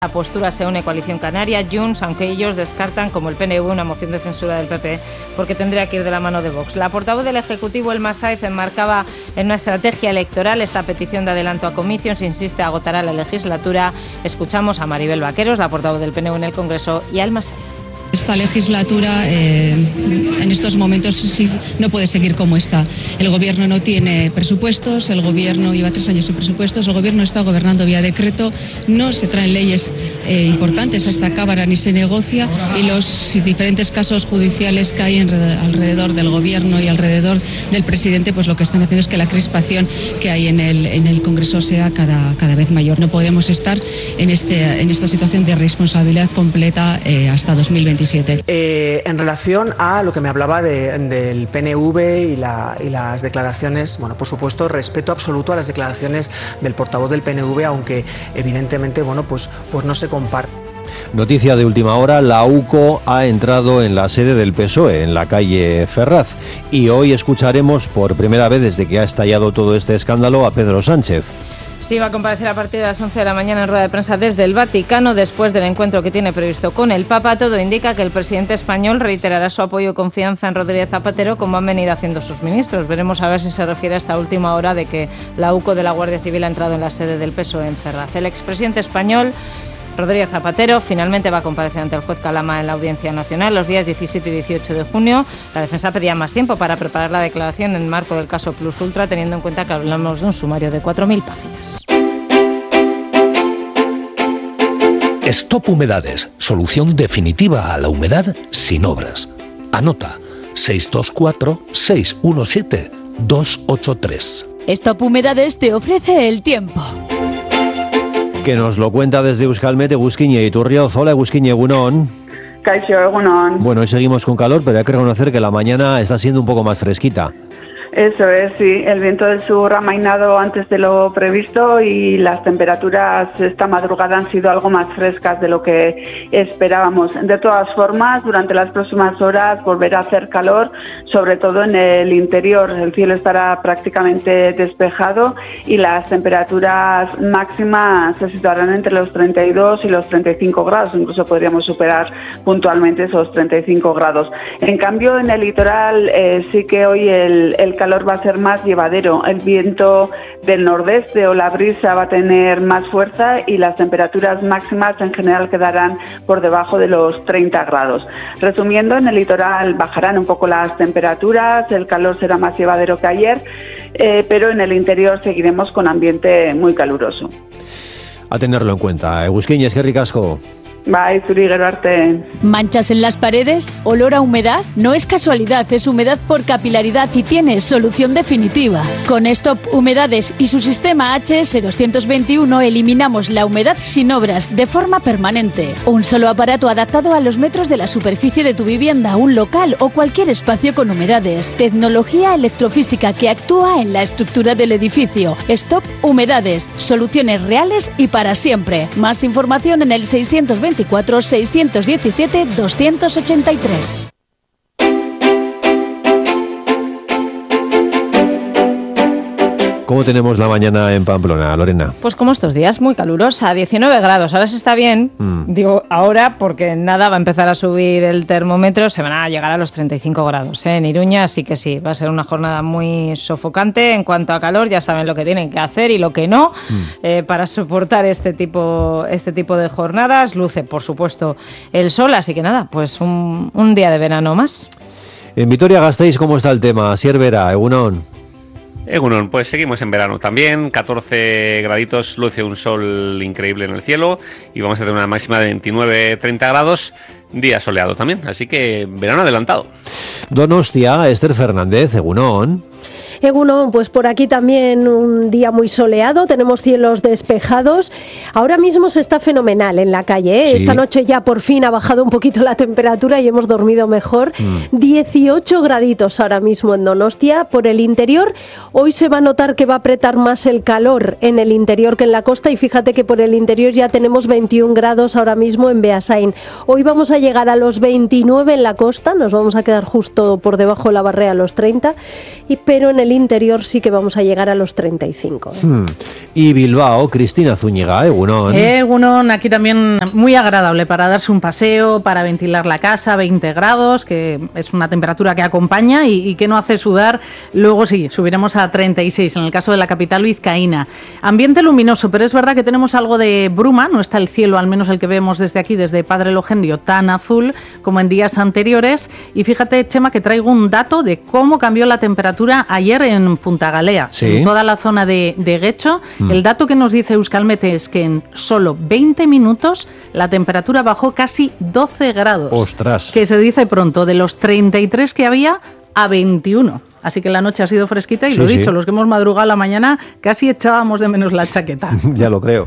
La postura se une Coalición Canaria, Junts, aunque ellos descartan, como el PNV, una moción de censura del PP, porque tendría que ir de la mano de Vox. La portavoz del Ejecutivo, Elma Sáez, enmarcaba en una estrategia electoral esta petición de adelanto a comicios, insiste, agotará la legislatura. Escuchamos a Maribel Vaqueros, la portavoz del PNV en el Congreso, y a Elma Sáez. Esta legislatura en estos momentos sí, no puede seguir como está. El Gobierno no tiene presupuestos, el Gobierno lleva 3 años sin presupuestos, el Gobierno está gobernando vía decreto, no se traen leyes importantes a esta Cámara ni se negocia, y los diferentes casos judiciales que hay alrededor del Gobierno y alrededor del presidente, pues lo que están haciendo es que la crispación que hay en el Congreso sea cada vez mayor. No podemos estar en esta situación de responsabilidad completa hasta 2027. En relación a lo que me hablaba del PNV y las declaraciones, bueno, por supuesto, respeto absoluto a las declaraciones del portavoz del PNV, aunque evidentemente, bueno, pues no se comparte. Noticia de última hora, la UCO ha entrado en la sede del PSOE, en la calle Ferraz, y hoy escucharemos por primera vez desde que ha estallado todo este escándalo a Pedro Sánchez. Sí, va a comparecer a partir de las 11 de la mañana en rueda de prensa desde el Vaticano, después del encuentro que tiene previsto con el Papa. Todo indica que el presidente español reiterará su apoyo y confianza en Rodríguez Zapatero, como han venido haciendo sus ministros. Veremos a ver si se refiere a esta última hora de que la UCO de la Guardia Civil ha entrado en la sede del PSOE en Ferraz. El expresidente español Rodríguez Zapatero finalmente va a comparecer ante el juez Calama en la Audiencia Nacional los días 17 y 18 de junio. La defensa pedía más tiempo para preparar la declaración en el marco del caso Plus Ultra, teniendo en cuenta que hablamos de un sumario de 4.000 páginas. Stop Humedades, solución definitiva a la humedad sin obras. Anota 624-617-283. Stop Humedades te ofrece el tiempo. Que nos lo cuenta desde Euskalmet, Eguzkiñe Iturrioz. Hola, Eguzkiñe, egunon. Kaixo, egunon. Bueno, hoy seguimos con calor, pero hay que reconocer que la mañana está siendo un poco más fresquita. Eso es, sí. El viento del sur ha amainado antes de lo previsto y las temperaturas esta madrugada han sido algo más frescas de lo que esperábamos. De todas formas, durante las próximas horas volverá a hacer calor, sobre todo en el interior. El cielo estará prácticamente despejado y las temperaturas máximas se situarán entre los 32 y los 35 grados. Incluso podríamos superar puntualmente esos 35 grados. En cambio, en el litoral sí que hoy el calor va a ser más llevadero. El viento del nordeste o la brisa va a tener más fuerza y las temperaturas máximas en general quedarán por debajo de los 30 grados. Resumiendo, en el litoral bajarán un poco las temperaturas, el calor será más llevadero que ayer, pero en el interior seguiremos con ambiente muy caluroso. A tenerlo en cuenta. Eguzkiñe, eskerrik asko. Bye, zuri gero arte. ¿Manchas en las paredes? ¿Olor a humedad? No es casualidad, es humedad por capilaridad y tiene solución definitiva. Con Stop Humedades y su sistema HS221 eliminamos la humedad sin obras de forma permanente. Un solo aparato adaptado a los metros de la superficie de tu vivienda, un local o cualquier espacio con humedades. Tecnología electrofísica que actúa en la estructura del edificio. Stop Humedades. Soluciones reales y para siempre. Más información en el 624-617-283. ¿Cómo tenemos la mañana en Pamplona, Lorena? Pues como estos días, muy calurosa, 19 grados. Ahora se está bien, digo ahora porque nada, va a empezar a subir el termómetro, se van a llegar a los 35 grados en Iruña, así que sí, va a ser una jornada muy sofocante en cuanto a calor. Ya saben lo que tienen que hacer y lo que no para soportar este tipo de jornadas. Luce, por supuesto, el sol, así que nada, pues un día de verano más. En Vitoria-Gasteiz, ¿cómo está el tema? Siervera, egunon. Egunon, pues seguimos en verano también, 14 graditos, luce un sol increíble en el cielo y vamos a tener una máxima de 29-30 grados, día soleado también, así que verano adelantado. Donostia, Esther Fernández, egunon. Egunon, pues por aquí también un día muy soleado, tenemos cielos despejados. Ahora mismo se está fenomenal en la calle, ¿eh? Sí. Esta noche ya por fin ha bajado un poquito la temperatura y hemos dormido mejor. 18 graditos ahora mismo en Donostia. Por el interior, hoy se va a notar que va a apretar más el calor en el interior que en la costa y fíjate que por el interior ya tenemos 21 grados ahora mismo en Beasain. Hoy vamos a llegar a los 29 en la costa, nos vamos a quedar justo por debajo de la barrera, los 30, pero en el el interior sí que vamos a llegar a los 35. Y Bilbao, Cristina Zúñiga, Egunon. Egunon, aquí también muy agradable para darse un paseo, para ventilar la casa, 20 grados, que es una temperatura que acompaña y que no hace sudar. Luego sí, subiremos a 36 en el caso de la capital vizcaína. Ambiente luminoso, pero es verdad que tenemos algo de bruma, no está el cielo, al menos el que vemos desde aquí, desde Padre Logendio, tan azul como en días anteriores. Y fíjate, Chema, que traigo un dato de cómo cambió la temperatura ayer en Punta Galea, ¿Sí? en toda la zona de Guecho. El dato que nos dice Euskalmete es que en solo 20 minutos la temperatura bajó casi 12 grados. ¡Ostras! Que se dice pronto, de los 33 que había a 21. Así que la noche ha sido fresquita y Sí, lo he sí. dicho, los que hemos madrugado a la mañana casi echábamos de menos la chaqueta. Ya lo creo.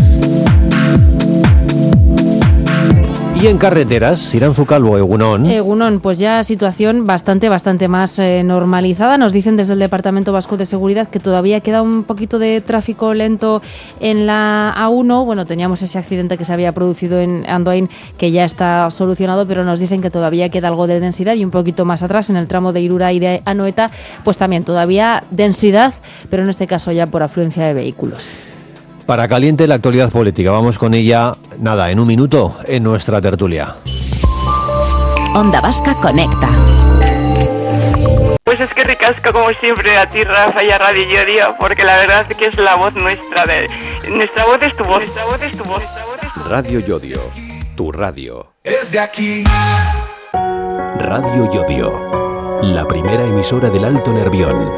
Y en carreteras, Iranzu Calvo, Egunon. Egunon, pues ya situación bastante más normalizada. Nos dicen desde el Departamento Vasco de Seguridad que todavía queda un poquito de tráfico lento en la A1. Bueno, teníamos ese accidente que se había producido en Andoain que ya está solucionado, pero nos dicen que todavía queda algo de densidad y un poquito más atrás en el tramo de Irura y de Anoeta, pues también todavía densidad, pero en este caso ya por afluencia de vehículos. Para caliente la actualidad política, vamos con ella, nada, en un minuto, en nuestra tertulia. Onda Vasca Conecta. Pues es que ricasco como siempre a ti, Rafa, y a Radio Yodio, porque la verdad es que es la voz nuestra, nuestra voz es tu voz, nuestra voz es tu voz, nuestra voz es tu voz. Radio Yodio, tu radio. Es de aquí. Radio Yodio, la primera emisora del Alto Nervión.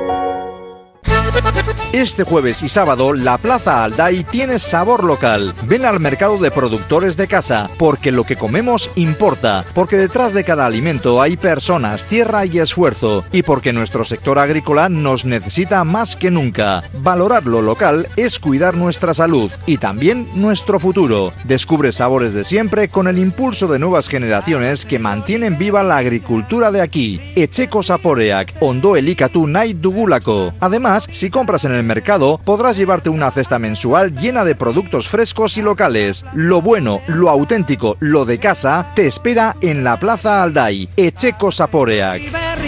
Este jueves y sábado, la Plaza Alday tiene sabor local. Ven al mercado de productores de casa, porque lo que comemos importa, porque detrás de cada alimento hay personas, tierra y esfuerzo, y porque nuestro sector agrícola nos necesita más que nunca. Valorar lo local es cuidar nuestra salud y también nuestro futuro. Descubre sabores de siempre con el impulso de nuevas generaciones que mantienen viva la agricultura de aquí. Etxeko Zaporeak, Ondo Elikatu nahi dugulako. Además, si compras en el mercado, podrás llevarte una cesta mensual llena de productos frescos y locales. Lo bueno, lo auténtico, lo de casa, te espera en la Plaza Alday. Etxeko Zaporeak.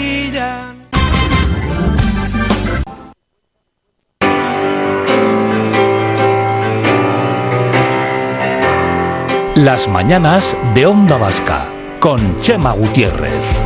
Las mañanas de Onda Vasca, con Chema Gutiérrez.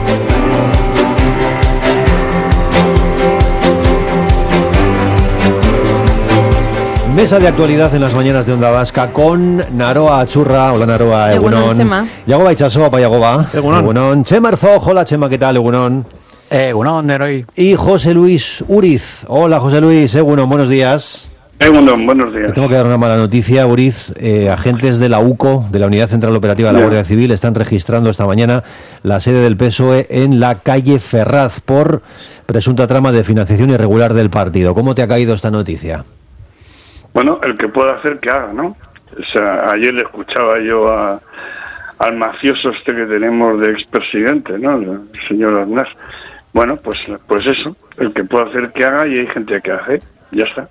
Mesa de actualidad en las mañanas de Onda Vasca con Naroa Achurra. Hola Naroa, Egunon. Chema. Yagoba Itxaso, Yagoba. Egunon. Chema Arzoj, hola Chema, ¿qué tal? Egunon. Egunon, Neroi. Y José Luis Uriz. Hola José Luis, Egunon, buenos días. Egunon, buenos días. Te tengo que dar una mala noticia, Uriz. Agentes de la UCO, de la Unidad Central Operativa de la Guardia Civil, están registrando esta mañana la sede del PSOE en la calle Ferraz por presunta trama de financiación irregular del partido. ¿Cómo te ha caído esta noticia? Bueno, el que pueda hacer que haga, ¿no? O sea, ayer le escuchaba yo al mafioso este que tenemos de expresidente, ¿no? El señor Aznar. Bueno, pues eso, el que pueda hacer que haga y hay gente que hace, ya está.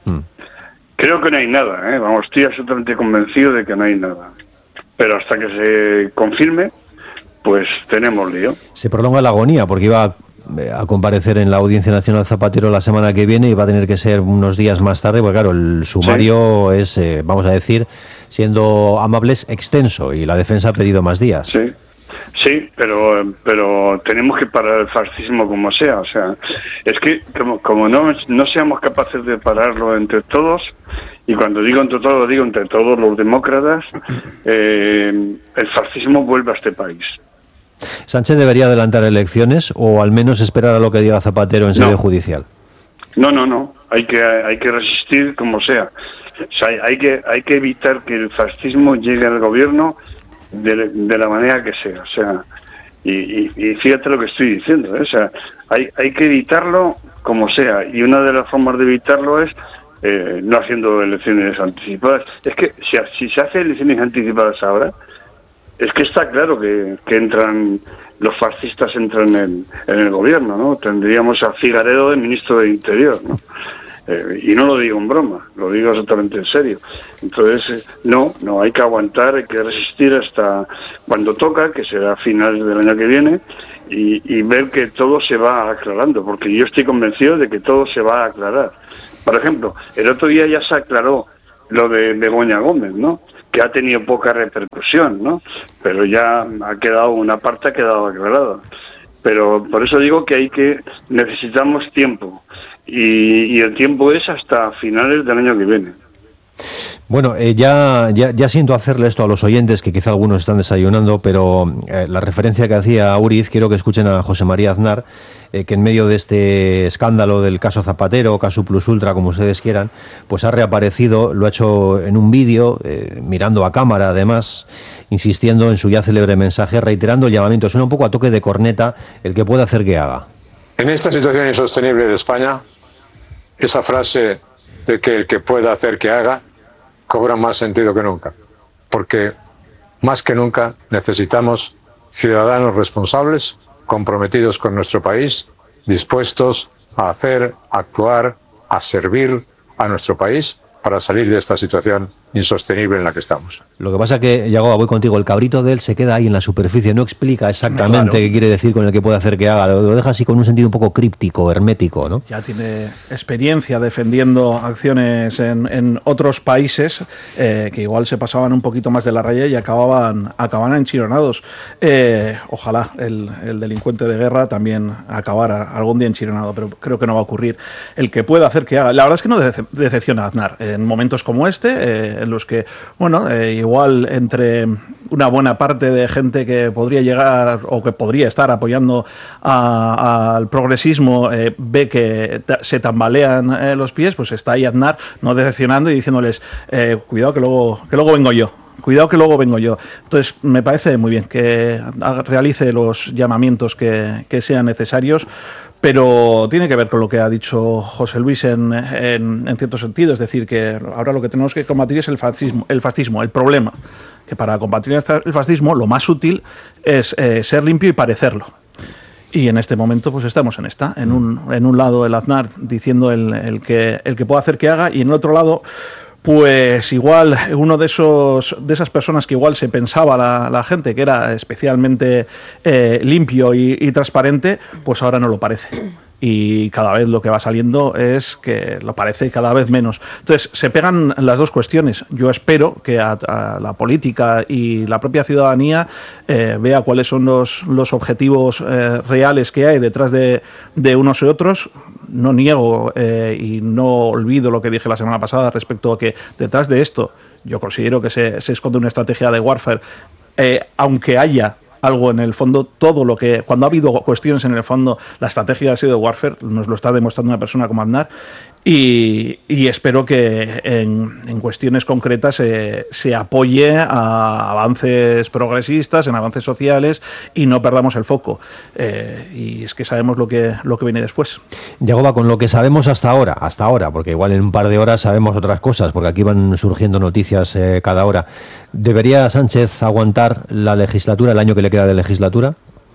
Creo que no hay nada, ¿eh? Vamos, estoy absolutamente convencido de que no hay nada. Pero hasta que se confirme, pues tenemos lío. Se prolonga la agonía porque iba a comparecer en la Audiencia Nacional Zapatero la semana que viene y va a tener que ser unos días más tarde, porque claro, el sumario es, vamos a decir, siendo amables, extenso y la defensa ha pedido más días. Sí, pero tenemos que parar el fascismo como sea. O sea, es que como no seamos capaces de pararlo entre todos, y cuando digo entre todos, lo digo entre todos los demócratas, el fascismo vuelve a este país. ¿Sánchez debería adelantar elecciones o al menos esperar a lo que diga Zapatero en sede judicial? No. Hay que resistir como sea. O sea, hay que evitar que el fascismo llegue al gobierno de la manera que sea. O sea, y fíjate lo que estoy diciendo, ¿eh? O sea, hay que evitarlo como sea. Y una de las formas de evitarlo es no haciendo elecciones anticipadas. Es que si se hace elecciones anticipadas ahora, es que está claro que los fascistas entran en el gobierno, ¿no? Tendríamos a Figaredo de ministro de Interior, ¿no? Y no lo digo en broma, lo digo absolutamente en serio. Entonces, no, hay que aguantar, hay que resistir hasta cuando toca, que será a finales del año que viene, y ver que todo se va aclarando, porque yo estoy convencido de que todo se va a aclarar. Por ejemplo, el otro día ya se aclaró lo de Begoña Gómez, ¿no?, que ha tenido poca repercusión, ¿no?, pero ya una parte ha quedado aclarada. Pero por eso digo que necesitamos tiempo, y el tiempo es hasta finales del año que viene. Bueno, ya siento hacerle esto a los oyentes, que quizá algunos están desayunando, pero la referencia que hacía Uriz, quiero que escuchen a José María Aznar, que en medio de este escándalo del caso Zapatero, caso Plus Ultra, como ustedes quieran, pues ha reaparecido, lo ha hecho en un vídeo, mirando a cámara además, insistiendo en su ya célebre mensaje, reiterando el llamamiento, suena un poco a toque de corneta, el que pueda hacer que haga. En esta situación insostenible de España, esa frase de que el que pueda hacer que haga cobra más sentido que nunca, porque más que nunca necesitamos ciudadanos responsables, comprometidos con nuestro país, dispuestos a hacer, a actuar, a servir a nuestro país para salir de esta situación insostenible en la que estamos. Lo que pasa es que, Yagoba, voy contigo, el cabrito de él se queda ahí en la superficie, no explica exactamente qué quiere decir con el que puede hacer que haga, lo deja así con un sentido un poco críptico, hermético, ¿no? Ya tiene experiencia defendiendo acciones en otros países que igual se pasaban un poquito más de la raya y acababan enchironados. Ojalá el delincuente de guerra también acabara algún día enchironado, pero creo que no va a ocurrir. El que pueda hacer que haga, la verdad es que no decepciona a Aznar en momentos como este, en los que, igual entre una buena parte de gente que podría llegar o que podría estar apoyando al progresismo ve que se tambalean los pies, pues está ahí Aznar no decepcionando y diciéndoles cuidado que luego vengo yo. Cuidado que luego vengo yo. Entonces, me parece muy bien que realice los llamamientos que sean necesarios, pero tiene que ver con lo que ha dicho José Luis en cierto sentido. Es decir, que ahora lo que tenemos que combatir es el fascismo. El problema, que para combatir el fascismo lo más útil es ser limpio y parecerlo. Y en este momento pues estamos en un lado el Aznar diciendo el que pueda hacer que haga, y en el otro lado pues igual uno de esas personas que igual se pensaba la gente que era especialmente limpio y transparente, pues ahora no lo parece. Y cada vez lo que va saliendo es que lo parece cada vez menos. Entonces, se pegan las dos cuestiones. Yo espero que a la política y la propia ciudadanía vea cuáles son los objetivos reales que hay detrás de unos y otros. No niego y no olvido lo que dije la semana pasada respecto a que detrás de esto yo considero que se esconde una estrategia de warfare, aunque haya algo en el fondo, cuando ha habido cuestiones en el fondo, la estrategia ha sido de warfare, nos lo está demostrando una persona como Aznar, y espero que en cuestiones concretas se apoye a avances progresistas, en avances sociales, y no perdamos el foco. Y es que sabemos lo que viene después. Yagoba, con lo que sabemos hasta ahora, porque igual en un par de horas sabemos otras cosas, porque aquí van surgiendo noticias cada hora, ¿debería Sánchez aguantar la legislatura, el año que le queda de legislatura?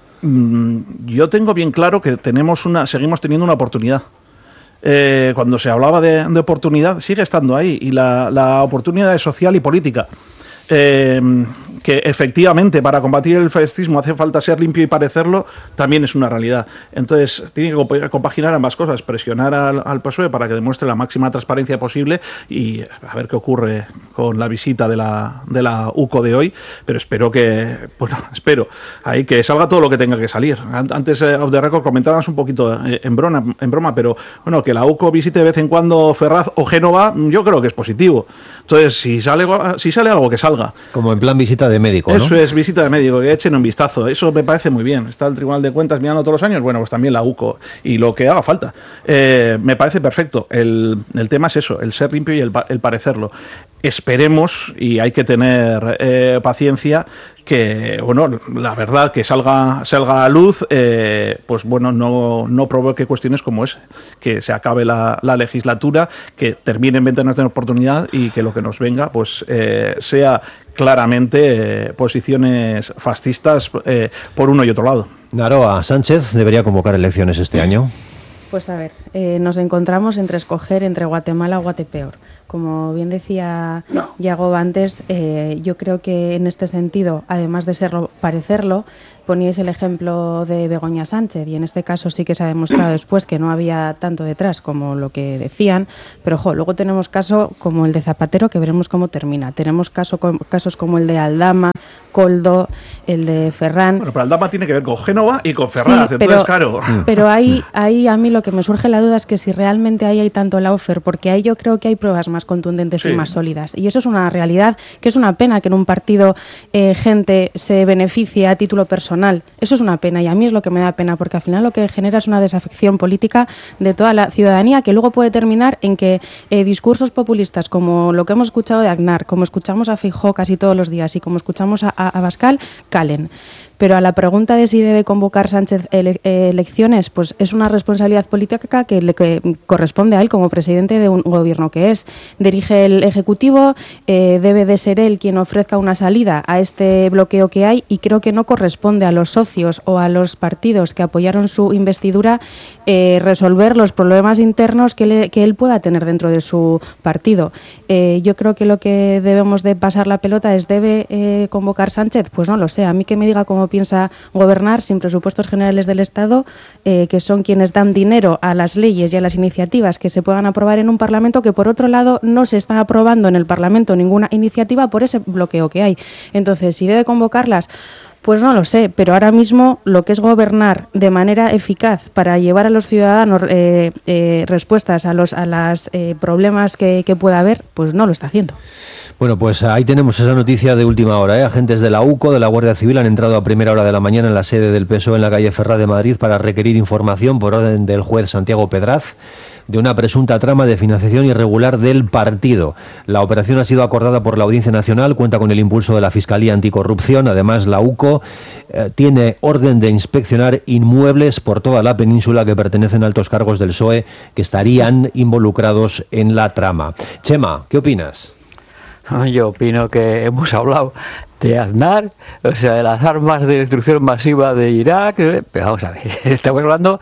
Yo tengo bien claro que seguimos teniendo una oportunidad. Cuando se hablaba de oportunidad, sigue estando ahí, y la oportunidad es social y política. Que efectivamente para combatir el fascismo hace falta ser limpio y parecerlo, también es una realidad. Entonces tiene que compaginar ambas cosas, presionar al PSOE para que demuestre la máxima transparencia posible, y a ver qué ocurre con la visita de la UCO de hoy, pero espero ahí que salga todo lo que tenga que salir. Antes off the record comentábamos un poquito en broma, pero bueno, que la UCO visite de vez en cuando Ferraz o Génova, yo creo que es positivo. Entonces, si sale algo, que salga. Como en plan visita de médico, ¿no? Eso es, visita de médico, que echen un vistazo. Eso me parece muy bien. Está el Tribunal de Cuentas mirando todos los años, bueno, pues también la UCO, y lo que haga falta. Me parece perfecto. El tema es eso, el ser limpio y el parecerlo. Esperemos, y hay que tener paciencia, que, bueno, la verdad que salga a luz, pues bueno, no provoque cuestiones como esa, que se acabe la legislatura, que terminen ventanas de oportunidad, y que lo que nos venga pues sea claramente posiciones fascistas por uno y otro lado. Naroa, ¿Sánchez debería convocar elecciones este año? Pues a ver, nos encontramos entre escoger entre Guatemala o Guatepeor. Como bien decía Yago antes, yo creo que en este sentido, además de serlo, parecerlo, poníais el ejemplo de Begoña Sánchez y en este caso sí que se ha demostrado después que no había tanto detrás como lo que decían, pero luego tenemos casos como el de Zapatero que veremos cómo termina. Tenemos casos como el de Aldama, Koldo, el de Ferran. Bueno, pero Aldama tiene que ver con Génova y con Ferraz, sí, entonces claro. Pero ahí a mí lo que me surge la duda es que si realmente ahí hay tanto lawfare, porque ahí yo creo que hay pruebas más contundentes y más sólidas. Y eso es una realidad, que es una pena que en un partido gente se beneficie a título personal. Eso es una pena y a mí es lo que me da pena, porque al final lo que genera es una desafección política de toda la ciudadanía que luego puede terminar en que discursos populistas como lo que hemos escuchado de Aznar, como escuchamos a Feijóo casi todos los días y como escuchamos a Abascal, calen. Pero a la pregunta de si debe convocar Sánchez elecciones, pues es una responsabilidad política que le corresponde a él como presidente de un gobierno que es. Dirige el Ejecutivo, debe de ser él quien ofrezca una salida a este bloqueo que hay y creo que no corresponde a los socios o a los partidos que apoyaron su investidura resolver los problemas internos que él pueda tener dentro de su partido. Yo creo que lo que debemos de pasar la pelota es ¿debe convocar Sánchez? Pues no lo sé. A mí que me diga cómo piensa gobernar sin presupuestos generales del Estado, que son quienes dan dinero a las leyes y a las iniciativas que se puedan aprobar en un Parlamento, que por otro lado no se está aprobando en el Parlamento ninguna iniciativa por ese bloqueo que hay. Entonces, si debe convocarlas, pues no lo sé, pero ahora mismo lo que es gobernar de manera eficaz para llevar a los ciudadanos respuestas a los problemas que pueda haber, pues no lo está haciendo. Bueno, pues ahí tenemos esa noticia de última hora. Agentes de la UCO, de la Guardia Civil, han entrado a primera hora de la mañana en la sede del PSOE en la calle Ferraz de Madrid para requerir información por orden del juez Santiago Pedraz de una presunta trama de financiación irregular del partido. La operación ha sido acordada por la Audiencia Nacional, cuenta con el impulso de la Fiscalía Anticorrupción. Además, la UCO tiene orden de inspeccionar inmuebles por toda la península que pertenecen a altos cargos del PSOE que estarían involucrados en la trama. Chema, ¿qué opinas? Yo opino que hemos hablado de Aznar, o sea, de las armas de destrucción masiva de Irak, pero vamos a ver, estamos hablando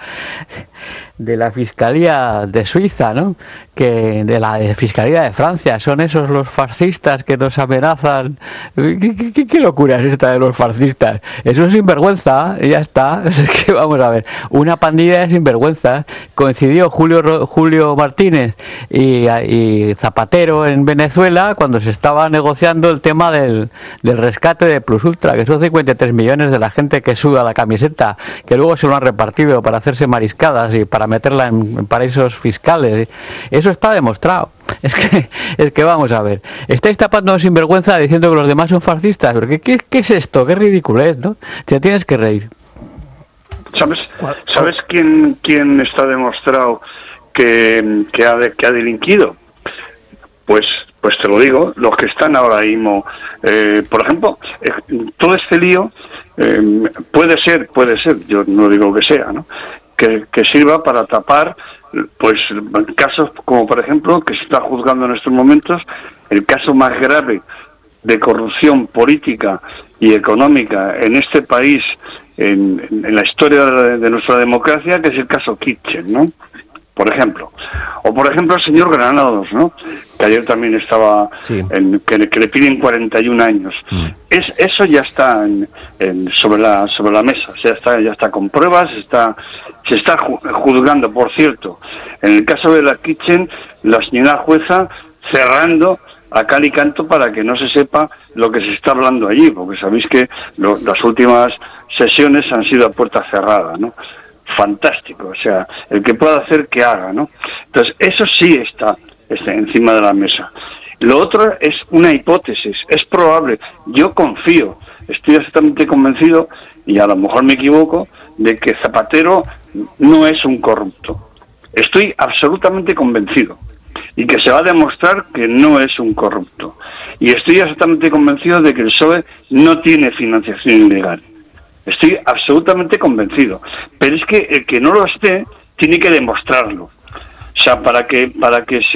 de la Fiscalía de Suiza, ¿no? Que de la Fiscalía de Francia, son esos los fascistas que nos amenazan. ¿Qué locura es esta de los fascistas? Eso es sinvergüenza, y ya está. Es que vamos a ver, una pandilla de sinvergüenza. Coincidió Julio Martínez y Zapatero en Venezuela cuando se estaba negociando el tema del rescate de Plus Ultra, que son 53 millones de la gente que suda la camiseta, que luego se lo han repartido para hacerse mariscadas y para meterla en paraísos fiscales. Eso está demostrado. Es que vamos a ver, estáis tapando sinvergüenza diciendo que los demás son fascistas, pero ¿qué es esto? Qué ridiculez, ¿no? Te tienes que reír. ¿Sabes quién está demostrado que ha delinquido? Pues te lo digo, los que están ahora mismo, por ejemplo, todo este lío puede ser, yo no digo que sea, ¿no? Que sirva para tapar pues casos como, por ejemplo, que se está juzgando en estos momentos, el caso más grave de corrupción política y económica en este país, en la historia de nuestra democracia, que es el caso Kitchen, ¿no? Por ejemplo. O por ejemplo el señor Granados, ¿no? Que ayer también estaba, que le piden 41 años. Eso ya está sobre la mesa, ya está con pruebas, se está juzgando, por cierto. En el caso de la Kitchen, la señora jueza cerrando a cal y canto para que no se sepa lo que se está hablando allí, porque sabéis que las últimas sesiones han sido a puerta cerrada, ¿no? Fantástico, o sea, el que pueda hacer que haga, ¿no? Entonces, eso sí está encima de la mesa. Lo otro es una hipótesis, es probable, yo confío, estoy absolutamente convencido, y a lo mejor me equivoco, de que Zapatero no es un corrupto. Estoy absolutamente convencido, y que se va a demostrar que no es un corrupto. Y estoy absolutamente convencido de que el PSOE no tiene financiación ilegal. Estoy absolutamente convencido. Pero es que el que no lo esté tiene que demostrarlo. O sea, para que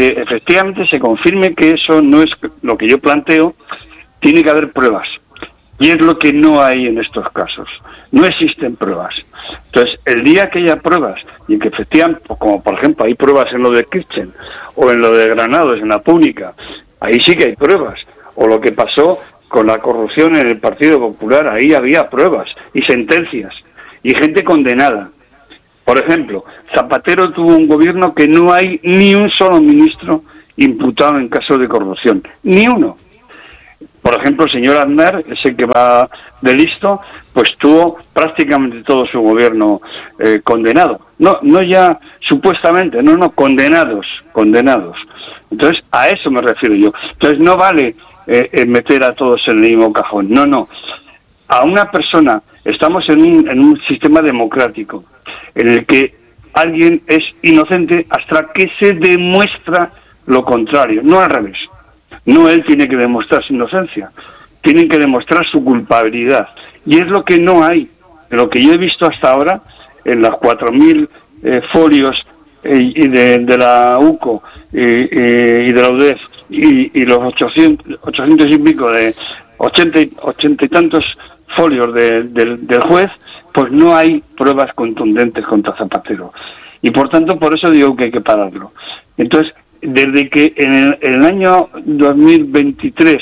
efectivamente se confirme que eso no es lo que yo planteo, tiene que haber pruebas. Y es lo que no hay en estos casos. No existen pruebas. Entonces, el día que haya pruebas, y que efectivamente, como por ejemplo hay pruebas en lo de Kirchen, o en lo de Granados, en la Púnica, ahí sí que hay pruebas. O lo que pasó con la corrupción en el Partido Popular, ahí había pruebas y sentencias, y gente condenada. Por ejemplo, Zapatero tuvo un gobierno que no hay ni un solo ministro imputado en caso de corrupción. Ni uno. Por ejemplo, el señor Aznar, ese que va de listo, pues tuvo prácticamente todo su gobierno condenado. No ya supuestamente, no, condenados. Entonces, a eso me refiero yo. Entonces, no vale meter a todos en el mismo cajón. No. A una persona, estamos en un sistema democrático, en el que alguien es inocente hasta que se demuestra lo contrario, no al revés. No él tiene que demostrar su inocencia, tienen que demostrar su culpabilidad. Y es lo que no hay. De lo que yo he visto hasta ahora, en las 4.000 folios de la UCO y de la UDEF y los 800 y pico de 80 y tantos folios del juez, pues no hay pruebas contundentes contra Zapatero. Y por tanto, por eso digo que hay que pararlo. Entonces, desde que en el año 2023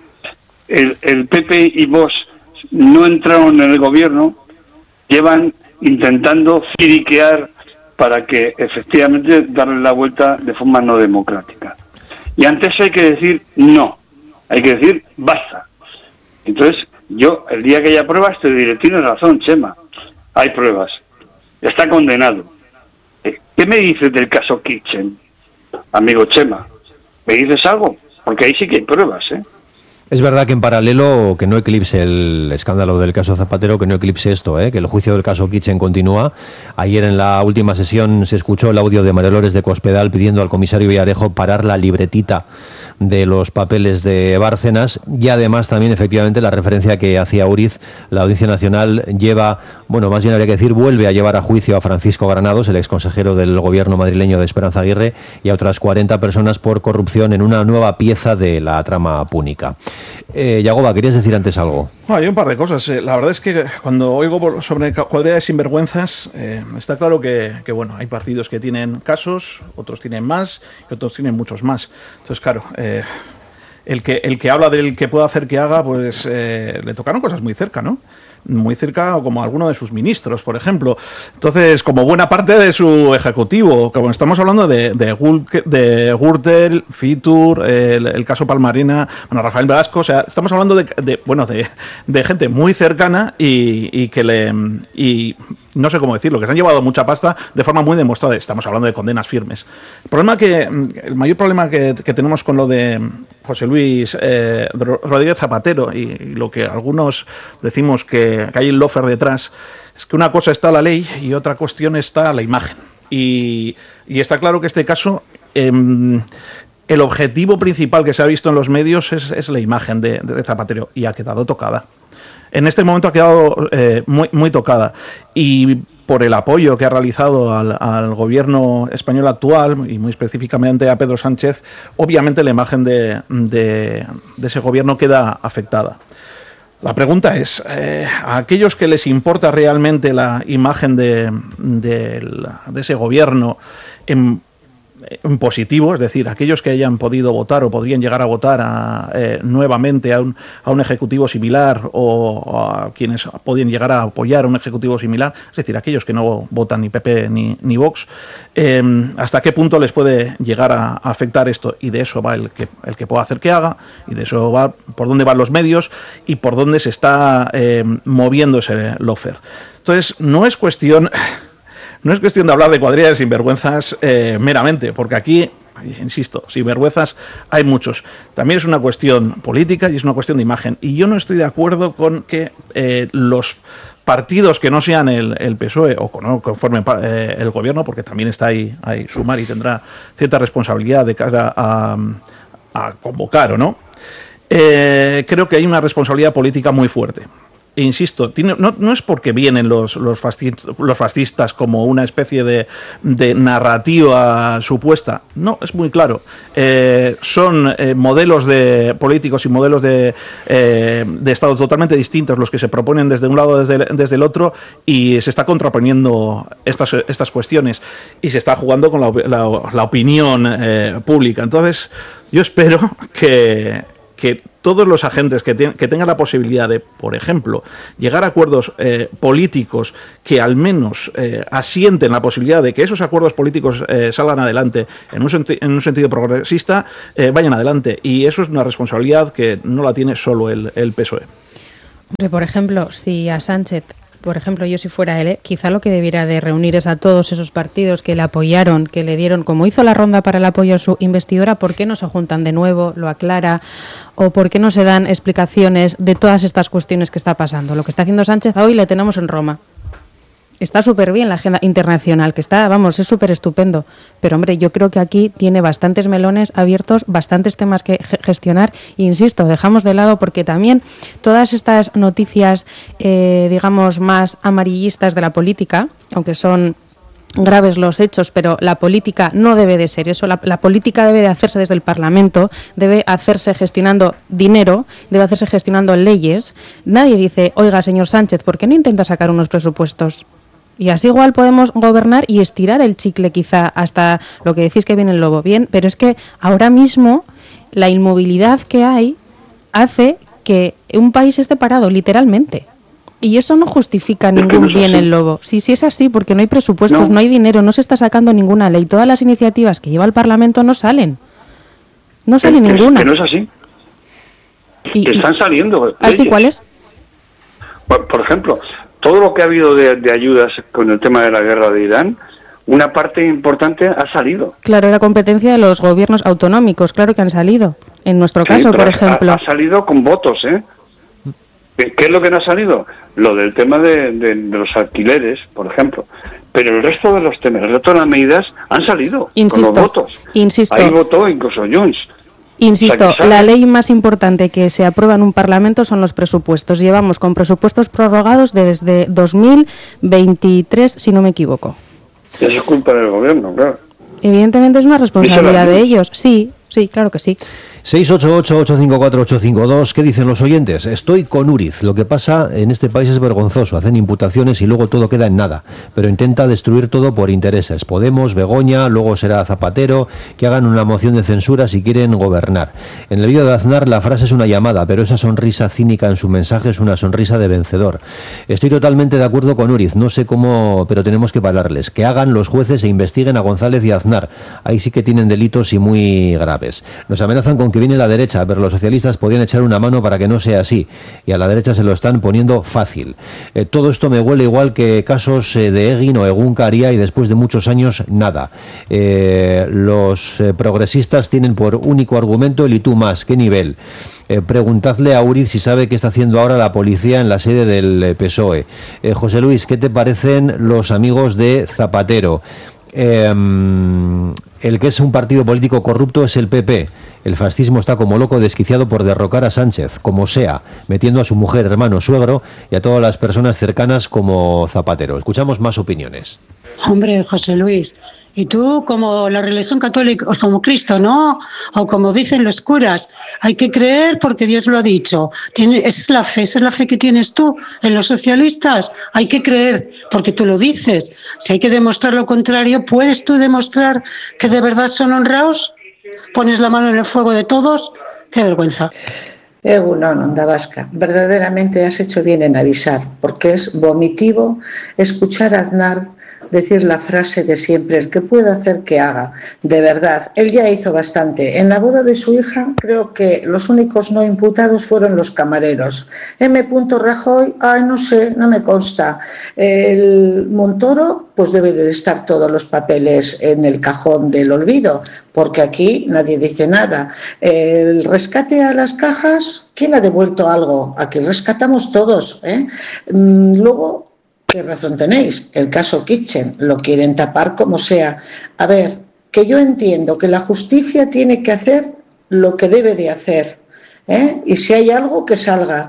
el PP y Vox no entraron en el gobierno, llevan intentando firiquear para que efectivamente darle la vuelta de forma no democrática. Y ante eso hay que decir no, hay que decir basta. Entonces, yo el día que haya pruebas te diré, tienes razón, Chema, hay pruebas, está condenado. ¿Qué me dices del caso Kirchen? Amigo Chema, ¿me dices algo? Porque ahí sí que hay pruebas, ¿eh? Es verdad que en paralelo, que no eclipse el escándalo del caso Zapatero, que no eclipse esto, que el juicio del caso Kirchen continúa. Ayer en la última sesión se escuchó el audio de María Dolores de Cospedal pidiendo al comisario Villarejo parar la libretita de los papeles de Bárcenas, y además también efectivamente la referencia que hacía Uriz, la Audiencia Nacional lleva, bueno, más bien habría que decir, vuelve a llevar a juicio a Francisco Granados, el exconsejero del gobierno madrileño de Esperanza Aguirre, y a otras 40 personas por corrupción en una nueva pieza de la trama púnica. Yagoba, ¿querías decir antes algo? Hay un par de cosas. La verdad es que cuando oigo sobre cuadrilla de sinvergüenzas, está claro que bueno, hay partidos que tienen casos, otros tienen más y otros tienen muchos más. Entonces, claro, el que habla del que pueda hacer que haga, pues le tocaron cosas muy cerca, ¿no? Muy cerca, como alguno de sus ministros, por ejemplo. Entonces, como buena parte de su ejecutivo, como estamos hablando de Gürtel, Fitur, el caso Palmarina, bueno, Rafael Velasco, o sea, estamos hablando de gente muy cercana y no sé cómo decirlo, que se han llevado mucha pasta de forma muy demostrada. Estamos hablando de condenas firmes. El mayor problema que tenemos con lo de José Luis Rodríguez Zapatero y lo que algunos decimos que hay el lofer detrás, es que una cosa está la ley y otra cuestión está la imagen. Y está claro que este caso, el objetivo principal que se ha visto en los medios es la imagen de Zapatero, y ha quedado tocada. En este momento ha quedado muy, muy tocada, y por el apoyo que ha realizado al gobierno español actual, y muy específicamente a Pedro Sánchez, obviamente la imagen de ese gobierno queda afectada. La pregunta es, a aquellos que les importa realmente la imagen de ese gobierno en positivo, es decir, aquellos que hayan podido votar o podrían llegar a votar nuevamente a un ejecutivo similar, o a quienes podrían llegar a apoyar a un ejecutivo similar, es decir, aquellos que no votan ni PP ni Vox, ¿hasta qué punto les puede llegar a afectar esto? Y de eso va el que pueda hacer que haga, y de eso va por dónde van los medios y por dónde se está moviendo ese lofer. Entonces, no es cuestión de hablar de cuadrilla de sinvergüenzas meramente, porque aquí, insisto, sinvergüenzas hay muchos. También es una cuestión política y es una cuestión de imagen. Y yo no estoy de acuerdo con que los partidos que no sean el PSOE o no conformen el gobierno, porque también está ahí Sumar y tendrá cierta responsabilidad de cara a convocar o no, creo que hay una responsabilidad política muy fuerte. insisto, no es porque vienen los fascistas como una especie de narrativa supuesta. No, es muy claro. Son modelos de políticos y modelos de Estado totalmente distintos los que se proponen desde un lado desde el otro, y se está contraponiendo estas cuestiones y se está jugando con la opinión pública. Entonces, yo espero que todos los agentes que tengan la posibilidad de, por ejemplo, llegar a acuerdos políticos que al menos asienten la posibilidad de que esos acuerdos políticos salgan adelante en un sentido progresista, vayan adelante. Y eso es una responsabilidad que no la tiene solo el PSOE. Por ejemplo, si a Sánchez, por ejemplo, yo si fuera él, quizá lo que debiera de reunir es a todos esos partidos que le apoyaron, que le dieron, como hizo la ronda para el apoyo a su investidura, ¿por qué no se juntan de nuevo, lo aclara? ¿O por qué no se dan explicaciones de todas estas cuestiones que está pasando? Lo que está haciendo Sánchez hoy le tenemos en Roma. Está súper bien la agenda internacional, que está, vamos, es súper estupendo. Pero, hombre, yo creo que aquí tiene bastantes melones abiertos, bastantes temas que gestionar. E insisto, dejamos de lado porque también todas estas noticias, digamos, más amarillistas de la política, aunque son graves los hechos, pero la política no debe de ser eso. La política debe de hacerse desde el Parlamento, debe hacerse gestionando dinero, debe hacerse gestionando leyes. Nadie dice, oiga, señor Sánchez, ¿por qué no intenta sacar unos presupuestos? Y así igual podemos gobernar y estirar el chicle quizá hasta lo que decís que viene el lobo. Bien, pero es que ahora mismo la inmovilidad que hay hace que un país esté parado, literalmente. Y eso no justifica ningún bien el lobo. Sí, es así, porque no hay presupuestos, no hay dinero, no se está sacando ninguna ley. Todas las iniciativas que lleva el Parlamento no salen. No sale ninguna. Que no es así. Están saliendo. ¿Así cuáles? Por ejemplo, todo lo que ha habido de ayudas con el tema de la guerra de Irán, una parte importante ha salido. Claro, era competencia de los gobiernos autonómicos, claro que han salido. En nuestro caso, por ejemplo. Ha salido con votos, ¿eh? ¿Qué es lo que no ha salido? Lo del tema de los alquileres, por ejemplo. Pero el resto de los temas, el resto de las medidas han salido con los votos. Insisto. Ahí votó incluso Junts. Insisto, la ley más importante que se aprueba en un Parlamento son los presupuestos. Llevamos con presupuestos prorrogados desde 2023, si no me equivoco. Eso es culpa del gobierno, claro. Evidentemente es una responsabilidad de ellos. Sí, claro que sí. 688-854-852. ¿Qué dicen los oyentes? Estoy con Uriz. Lo que pasa en este país es vergonzoso. Hacen imputaciones y luego todo queda en nada. Pero intenta destruir todo por intereses. Podemos, Begoña, luego será Zapatero, que hagan una moción de censura si quieren gobernar. En el vídeo de Aznar la frase es una llamada, pero esa sonrisa cínica en su mensaje es una sonrisa de vencedor. Estoy totalmente de acuerdo con Uriz. No sé cómo, pero tenemos que pararles. Que hagan los jueces e investiguen a González y a Aznar. Ahí sí que tienen delitos y muy graves. Nos amenazan con que viene la derecha, pero los socialistas podían echar una mano para que no sea así, y a la derecha se lo están poniendo fácil. Todo esto me huele igual que casos de Egin o Egunka Aria, y después de muchos años nada. Los progresistas tienen por único argumento el y tú más. ¿Qué nivel? Preguntadle a Uriz si sabe qué está haciendo ahora la policía en la sede del PSOE. José Luis, ¿qué te parecen los amigos de Zapatero? El que es un partido político corrupto es el PP. El fascismo está como loco desquiciado por derrocar a Sánchez, como sea, metiendo a su mujer, hermano, suegro y a todas las personas cercanas como Zapatero. Escuchamos más opiniones. Hombre, José Luis, y tú como la religión católica, o como Cristo, ¿no? O como dicen los curas, hay que creer porque Dios lo ha dicho. Esa es la fe que tienes tú en los socialistas. Hay que creer porque tú lo dices. Si hay que demostrar lo contrario, ¿puedes tú demostrar que de verdad son honrados? ¿Pones la mano en el fuego de todos? ¡Qué vergüenza! Egunon, Onda Vasca, verdaderamente has hecho bien en avisar, porque es vomitivo escuchar a Aznar decir la frase de siempre, el que pueda hacer que haga. De verdad, él ya hizo bastante. En la boda de su hija, creo que los únicos no imputados fueron los camareros. M. Rajoy, no sé, no me consta. El Montoro, pues debe de estar todos los papeles en el cajón del olvido, porque aquí nadie dice nada. El rescate a las cajas, ¿quién ha devuelto algo? Aquí rescatamos todos, ¿eh? Luego, ¿qué razón tenéis? El caso Kitchen lo quieren tapar como sea. A ver, que yo entiendo que la justicia tiene que hacer lo que debe de hacer, ¿eh? Y si hay algo que salga,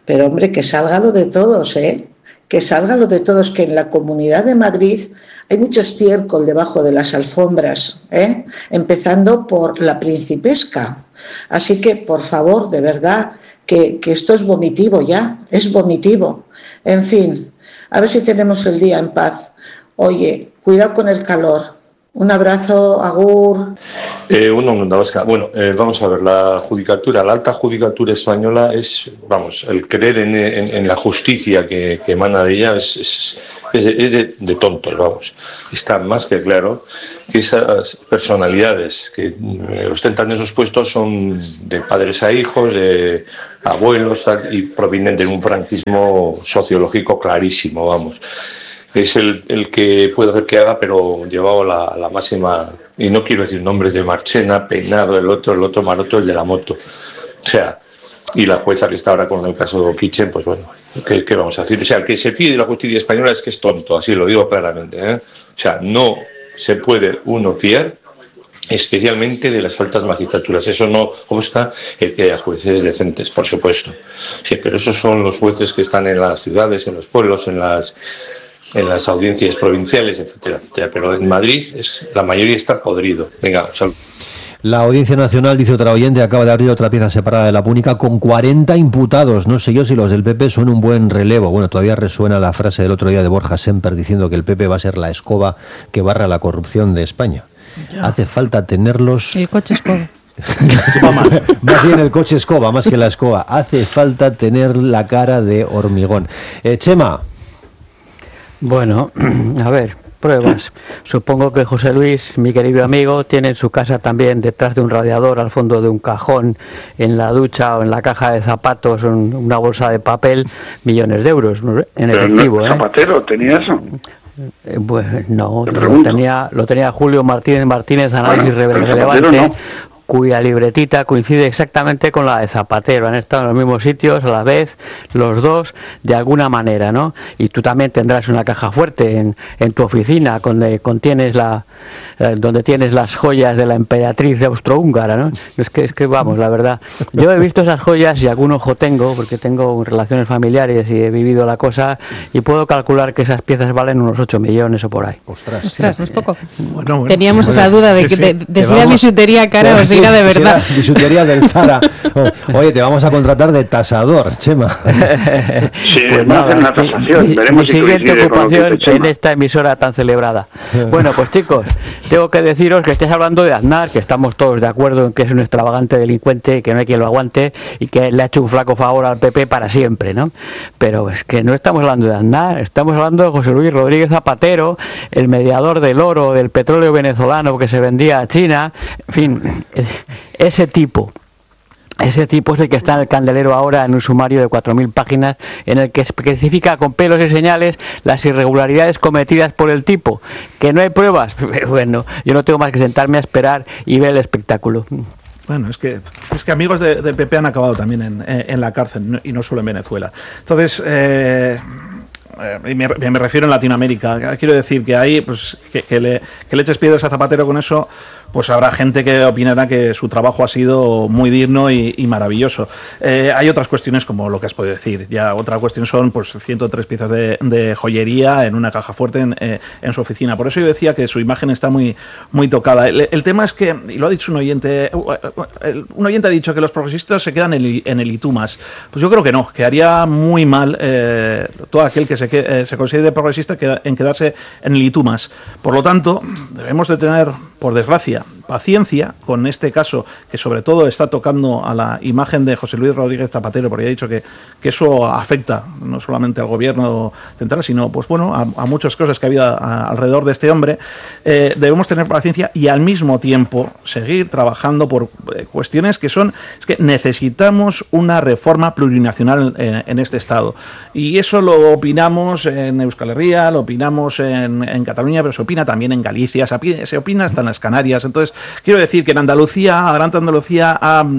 Pero hombre, que salga lo de todos, que salga lo de todos, que en la Comunidad de Madrid hay mucho estiércol debajo de las alfombras, empezando por la Principesca. Así que, por favor, de verdad, que esto es vomitivo ya, es vomitivo. En fin, a ver si tenemos el día en paz. Oye, cuidado con el calor. Un abrazo, agur. Onda Vasca. Bueno, vamos a ver, la alta judicatura española es, el creer en la justicia que emana de ella es de tontos, vamos. Está más que claro que esas personalidades que ostentan esos puestos son de padres a hijos, de abuelos, y provienen de un franquismo sociológico clarísimo, vamos. Es el que puede hacer que haga, pero llevado a la máxima, y no quiero decir nombres, de Marchena, Peinado, el otro Maroto, el de la moto. O sea, y la jueza que está ahora con el caso de Kitchen, pues bueno, ¿qué vamos a decir? O sea, el que se fíe de la justicia española es que es tonto, así lo digo claramente, O sea, no se puede uno fiar, especialmente de las altas magistraturas. Eso no obsta el que haya jueces decentes, por supuesto. Sí, pero esos son los jueces que están en las ciudades, en los pueblos, en las audiencias provinciales, etcétera, etcétera. Pero en Madrid la mayoría está podrido. Venga, saludos. La Audiencia Nacional, dice otra oyente, acaba de abrir otra pieza separada de la púnica con 40 imputados. No sé yo si los del PP son un buen relevo. Bueno, todavía resuena la frase del otro día de Borja Semper diciendo que el PP va a ser la escoba que barra la corrupción de España. Ya. Hace falta tenerlos... El coche escoba. Más bien el coche escoba, más que la escoba. Hace falta tener la cara de hormigón. Chema. Bueno, a ver, pruebas. Supongo que José Luis, mi querido amigo, tiene en su casa también, detrás de un radiador, al fondo de un cajón, en la ducha o en la caja de zapatos, una bolsa de papel, millones de euros en efectivo. ¿Pero Zapatero tenía eso? Pues no, lo tenía Julio Martínez, análisis relevante, cuya libretita coincide exactamente con la de Zapatero. Han estado en los mismos sitios a la vez, los dos, de alguna manera, ¿no? Y tú también tendrás una caja fuerte en tu oficina donde tienes las joyas de la emperatriz austrohúngara, ¿no? Es que vamos, la verdad. Yo he visto esas joyas y algún ojo tengo, porque tengo relaciones familiares y he vivido la cosa, y puedo calcular que esas piezas valen unos 8 millones o por ahí. Ostras, no es poco. Bueno, teníamos esa duda de si era bisutería cara o si era de verdad. Si bisutería del Zara. Oye, te vamos a contratar de tasador, Chema. Sí, pues vamos a hacer una tasación. Veremos mi siguiente ocupación en esta emisora tan celebrada. Bueno, pues chicos, tengo que deciros que estáis hablando de Aznar, que estamos todos de acuerdo en que es un extravagante delincuente, que no hay quien lo aguante y que le ha hecho un flaco favor al PP para siempre, ¿no? Pero es que no estamos hablando de Aznar, estamos hablando de José Luis Rodríguez Zapatero, el mediador del oro, del petróleo venezolano que se vendía a China, en fin, ese tipo es el que está en el candelero ahora en un sumario de 4.000 páginas en el que especifica con pelos y señales las irregularidades cometidas por el tipo. ¿Que no hay pruebas? Bueno, yo no tengo más que sentarme a esperar y ver el espectáculo. Bueno, es que amigos del PP han acabado también en la cárcel, y no solo en Venezuela. Entonces... me refiero en Latinoamérica. Quiero decir que ahí, pues, que le eches piedras a Zapatero con eso, pues habrá gente que opinará que su trabajo ha sido muy digno y maravilloso. Hay otras cuestiones como lo que has podido decir. Ya otra cuestión son pues 103 piezas de joyería en una caja fuerte en su oficina. Por eso yo decía que su imagen está muy, muy tocada. El tema es que, y lo ha dicho un oyente ha dicho que los progresistas se quedan en el itumas. Pues yo creo que no, que haría muy mal todo aquel que se considere progresista en quedarse en el itumas. Por lo tanto, debemos de tener, por desgracia, paciencia con este caso, que sobre todo está tocando a la imagen de José Luis Rodríguez Zapatero, porque ha dicho que eso afecta no solamente al gobierno central, sino pues bueno, a muchas cosas que había alrededor de este hombre. Debemos tener paciencia y al mismo tiempo seguir trabajando por cuestiones que son, es que necesitamos una reforma plurinacional en este Estado, y eso lo opinamos en Euskal Herria, lo opinamos en Cataluña, pero se opina también en Galicia, se opina hasta en las Canarias. Entonces, quiero decir que en Andalucía, Adelante Andalucía,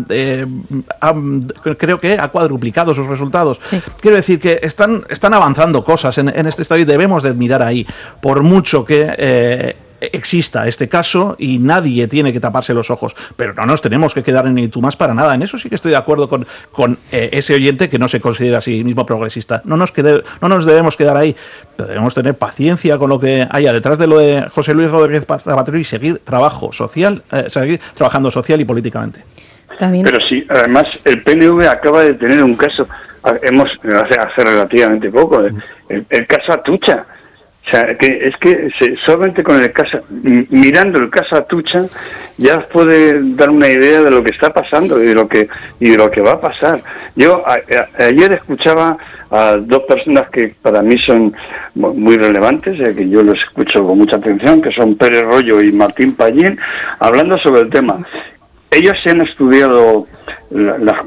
creo que ha cuadruplicado sus resultados. Sí. Quiero decir que están avanzando cosas en este Estado y debemos de mirar ahí, por mucho que exista este caso y nadie tiene que taparse los ojos, pero no nos tenemos que quedar en tú más para nada. En eso sí que estoy de acuerdo con ese oyente que no se considera a sí mismo progresista. No nos debemos quedar ahí, pero debemos tener paciencia con lo que haya detrás de lo de José Luis Rodríguez Zapatero y seguir seguir trabajando social y políticamente. También. Pero sí, además el PNV acaba de tener un caso, hace relativamente poco, el caso Atucha. O sea, solamente con el caso, mirando el caso Atucha, ya puede dar una idea de lo que está pasando y de lo que va a pasar. Yo ayer escuchaba a dos personas que para mí son muy relevantes, que yo los escucho con mucha atención, que son Pérez Royo y Martín Pallín, hablando sobre el tema. Ellos se han estudiado las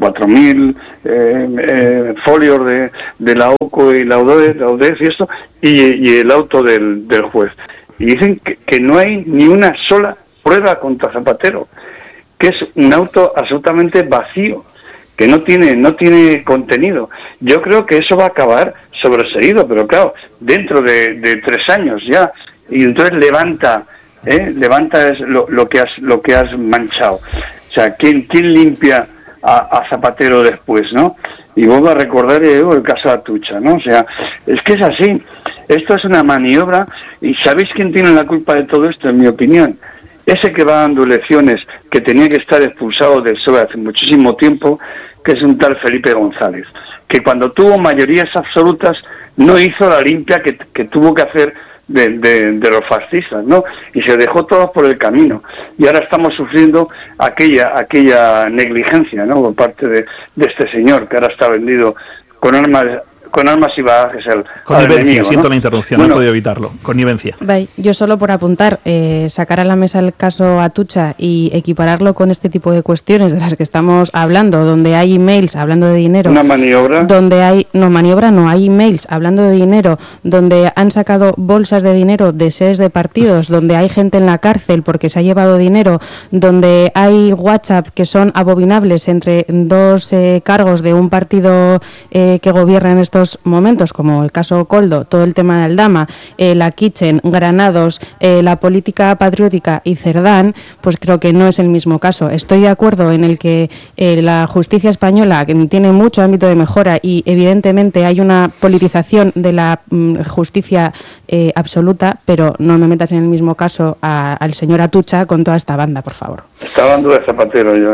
4.000 folios de la OCO y la UDEF y esto, y el auto del juez. Y dicen que no hay ni una sola prueba contra Zapatero, que es un auto absolutamente vacío, que no tiene contenido. Yo creo que eso va a acabar sobreseído, pero claro, dentro de 3 años ya, y entonces levanta lo que has manchado. O sea, ¿quién limpia a Zapatero después, no? Y vuelvo a recordar el caso de Atucha, ¿no? O sea, es que es así. Esto es una maniobra. ¿Y sabéis quién tiene la culpa de todo esto, en mi opinión? Ese que va dando lecciones, que tenía que estar expulsado del PSOE hace muchísimo tiempo, que es un tal Felipe González, que cuando tuvo mayorías absolutas no hizo la limpia que tuvo que hacer de los fascistas, ¿no? Y se dejó todos por el camino. Y ahora estamos sufriendo aquella negligencia, ¿no? Por parte de este señor que ahora está vendido con armas y bagajes al enemigo, ¿no? Siento la interrupción, no he podido evitarlo. Connivencia. Yo solo por apuntar, sacar a la mesa el caso Atucha y equipararlo con este tipo de cuestiones de las que estamos hablando, donde hay emails hablando de dinero. ¿Una maniobra? Hay emails hablando de dinero, donde han sacado bolsas de dinero de sedes de partidos, donde hay gente en la cárcel porque se ha llevado dinero, donde hay WhatsApp que son abobinables entre dos cargos de un partido que gobierna en estos momentos, como el caso Koldo, todo el tema de Aldama, la Kitchen, Granados, la política patriótica y Cerdán, pues creo que no es el mismo caso. Estoy de acuerdo en el que la justicia española que tiene mucho ámbito de mejora y evidentemente hay una politización de la justicia absoluta, pero no me metas en el mismo caso al señor Atucha con toda esta banda, por favor. Está hablando de Zapatero yo,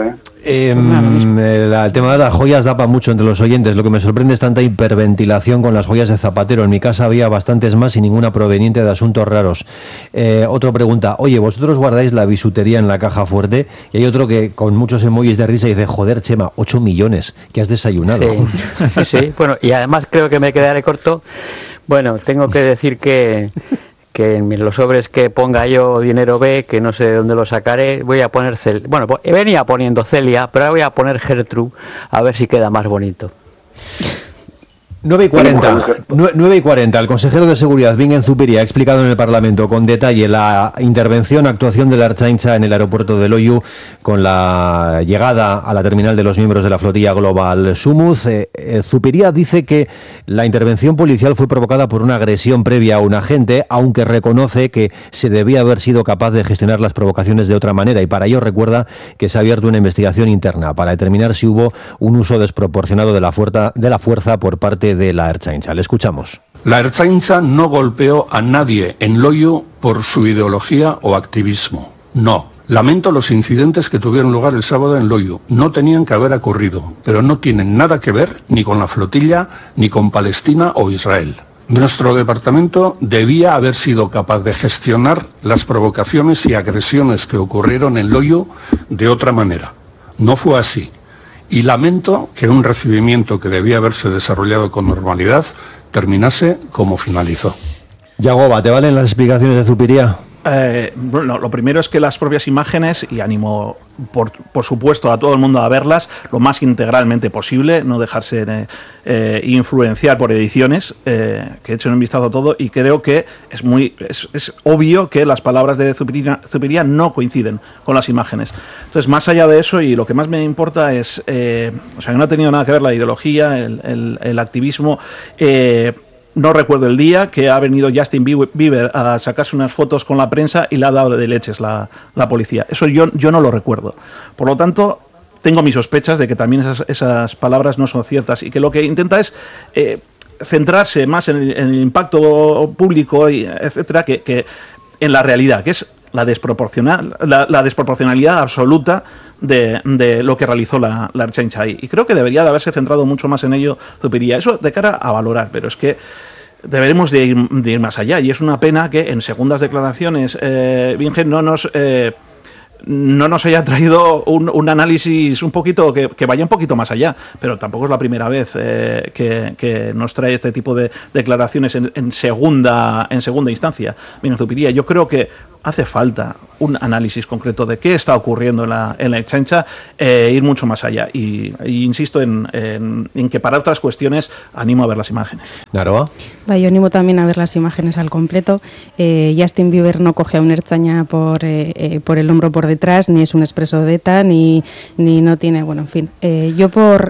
el tema de las joyas da para mucho entre los oyentes. Lo que me sorprende es tanta hiperventilación con las joyas de Zapatero. En mi casa había bastantes más y ninguna proveniente de asuntos raros. Otra pregunta, oye, vosotros guardáis la bisutería en la caja fuerte, y hay otro que con muchos emojis de risa dice, joder, Chema, 8 millones, ¿qué has desayunado? Sí. Bueno, y además creo que me quedaré corto. Bueno, tengo que decir que en los sobres que ponga yo dinero B, que no sé de dónde lo sacaré, voy a poner venía poniendo Celia, pero ahora voy a poner Gertrude, a ver si queda más bonito. 9:40. El consejero de Seguridad, Bingen Zupiria, ha explicado en el Parlamento con detalle la actuación de la Ertzaintza en el aeropuerto de Loiu con la llegada a la terminal de los miembros de la flotilla Global Sumuz. Zupiria dice que la intervención policial fue provocada por una agresión previa a un agente, aunque reconoce que se debía haber sido capaz de gestionar las provocaciones de otra manera, y para ello recuerda que se ha abierto una investigación interna para determinar si hubo un uso desproporcionado de la fuerza por parte de la Ertzaintza. Le escuchamos. La Ertzaintza no golpeó a nadie en Loiu por su ideología o activismo. No. Lamento los incidentes que tuvieron lugar el sábado en Loiu. No tenían que haber ocurrido, pero no tienen nada que ver ni con la flotilla, ni con Palestina o Israel. Nuestro departamento debía haber sido capaz de gestionar las provocaciones y agresiones que ocurrieron en Loiu de otra manera. No fue así. Y lamento que un recibimiento que debía haberse desarrollado con normalidad terminase como finalizó. Yagoba, ¿te valen las explicaciones de Zupiria? Bueno, lo primero es que las propias imágenes, y animo por supuesto a todo el mundo a verlas lo más integralmente posible, no dejarse influenciar por ediciones, que echen un vistazo a todo, y creo que es obvio que las palabras de Zupiria no coinciden con las imágenes. Entonces, más allá de eso, y lo que más me importa es, que no ha tenido nada que ver la ideología, el activismo, no recuerdo el día que ha venido Justin Bieber a sacarse unas fotos con la prensa y le ha dado de leches la policía. Eso yo no lo recuerdo. Por lo tanto, tengo mis sospechas de que también esas palabras no son ciertas y que lo que intenta es centrarse más en el impacto público, etcétera, que en la realidad, que es la desproporcionalidad absoluta de lo que realizó la Ertzaintza ahí. Y creo que debería de haberse centrado mucho más en ello Zupiria. Eso de cara a valorar, pero es que deberemos de ir más allá. Y es una pena que en segundas declaraciones Bingen no nos haya traído un análisis un poquito que vaya un poquito más allá, pero tampoco es la primera vez que nos trae este tipo de declaraciones en segunda instancia. Bien, Zupiria, yo creo que hace falta un análisis concreto de qué está ocurriendo en la Ertzaintza, ir mucho más allá. Y insisto en que para otras cuestiones animo a ver las imágenes. ¿Naroa? Yo animo también a ver las imágenes al completo. Justin Bieber no coge a un ertzaina por el hombro por detrás, ni es un expreso de ETA, ni no tiene... Bueno, en fin. Yo por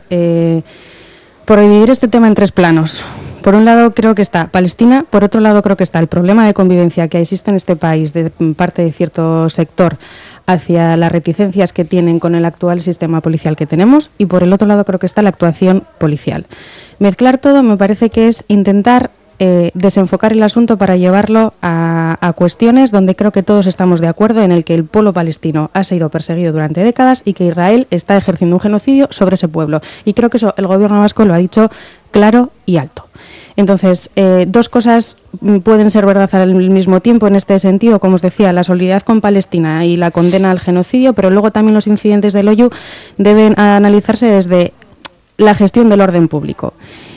dividir este tema en tres planos. Por un lado creo que está Palestina, por otro lado creo que está el problema de convivencia que existe en este país de parte de cierto sector hacia las reticencias que tienen con el actual sistema policial que tenemos, y por el otro lado creo que está la actuación policial. Mezclar todo me parece que es intentar desenfocar el asunto para llevarlo a cuestiones donde creo que todos estamos de acuerdo en el que el pueblo palestino ha sido perseguido durante décadas y que Israel está ejerciendo un genocidio sobre ese pueblo. Y creo que eso el gobierno vasco lo ha dicho claro y alto. Entonces, dos cosas pueden ser verdad al mismo tiempo en este sentido, como os decía, la solidaridad con Palestina y la condena al genocidio, pero luego también los incidentes del Oyu deben analizarse desde la gestión del orden público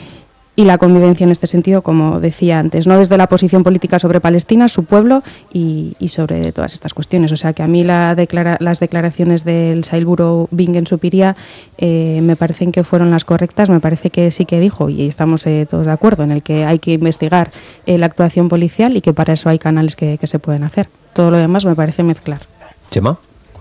y la convivencia en este sentido, como decía antes, no desde la posición política sobre Palestina, su pueblo y sobre todas estas cuestiones. O sea que a mí las declaraciones del Sailburu Bingen Zupiria me parecen que fueron las correctas, me parece que sí que dijo, y estamos todos de acuerdo, en el que hay que investigar la actuación policial y que para eso hay canales que se pueden hacer. Todo lo demás me parece mezclar. ¿Chema?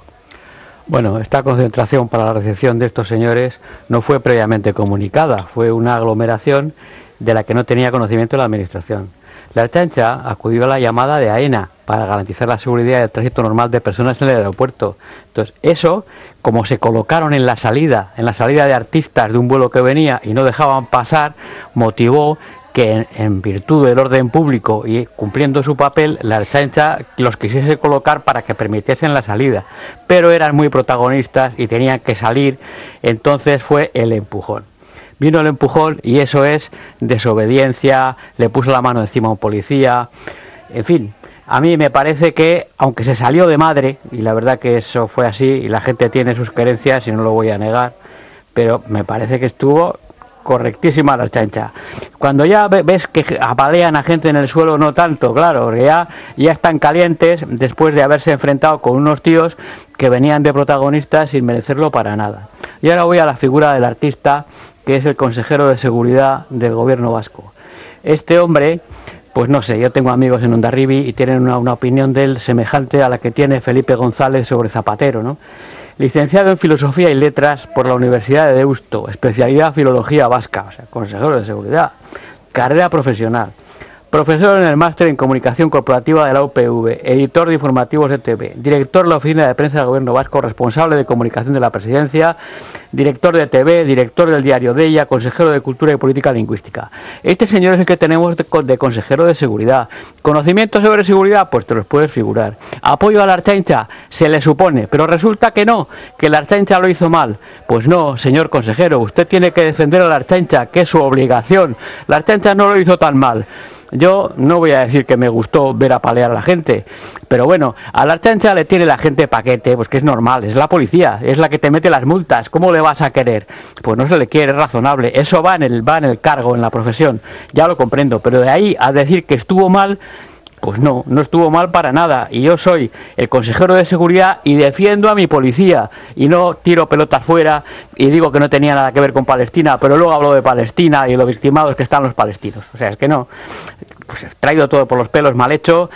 Bueno, esta concentración para la recepción de estos señores no fue previamente comunicada, fue una aglomeración de la que no tenía conocimiento la Administración. La Ertzaintza acudió a la llamada de AENA para garantizar la seguridad del tránsito normal de personas en el aeropuerto. Entonces, eso, como se colocaron en la salida de artistas de un vuelo que venía y no dejaban pasar, motivó que en virtud del orden público y cumpliendo su papel, la Ertzaintza los quisiese colocar para que permitiesen la salida, pero eran muy protagonistas y tenían que salir, entonces fue el empujón. Vino el empujón y eso es desobediencia, le puso la mano encima a un policía, en fin. A mí me parece que, aunque se salió de madre, y la verdad que eso fue así, y la gente tiene sus creencias y no lo voy a negar, pero me parece que estuvo correctísima la Ertzaintza. Cuando ya ves que apalean a gente en el suelo, no tanto, claro, ya están calientes después de haberse enfrentado con unos tíos que venían de protagonistas sin merecerlo para nada. Y ahora voy a la figura del artista, que es el consejero de seguridad del gobierno vasco. Este hombre, pues no sé, yo tengo amigos en Hondarribia y tienen una opinión de él semejante a la que tiene Felipe González sobre Zapatero, ¿no? Licenciado en Filosofía y Letras por la Universidad de Deusto, especialidad Filología Vasca, o sea, consejero de seguridad, carrera profesional, profesor en el máster en Comunicación Corporativa de la UPV, editor de informativos de TV, director de la Oficina de Prensa del Gobierno Vasco, responsable de Comunicación de la Presidencia, director de TV, director del diario Deia, consejero de Cultura y Política Lingüística. Este señor es el que tenemos de consejero de seguridad. ¿Conocimientos sobre seguridad? Pues te los puedes figurar. ¿Apoyo a la Ertzaintza? Se le supone, pero resulta que no, que la Ertzaintza lo hizo mal. Pues no, señor consejero, usted tiene que defender a la Ertzaintza, que es su obligación. La Ertzaintza no lo hizo tan mal. Yo no voy a decir que me gustó ver apalear a la gente, pero bueno, a la Ertzaintza le tiene la gente paquete, pues que es normal, es la policía, es la que te mete las multas, ¿cómo le vas a querer? Pues no se le quiere, es razonable, eso va en el cargo, en la profesión, ya lo comprendo, pero de ahí a decir que estuvo mal, pues no estuvo mal para nada, y yo soy el consejero de seguridad y defiendo a mi policía, y no tiro pelotas fuera y digo que no tenía nada que ver con Palestina, pero luego hablo de Palestina y lo victimados que están los palestinos, o sea, es que no, pues traído todo por los pelos, mal hecho,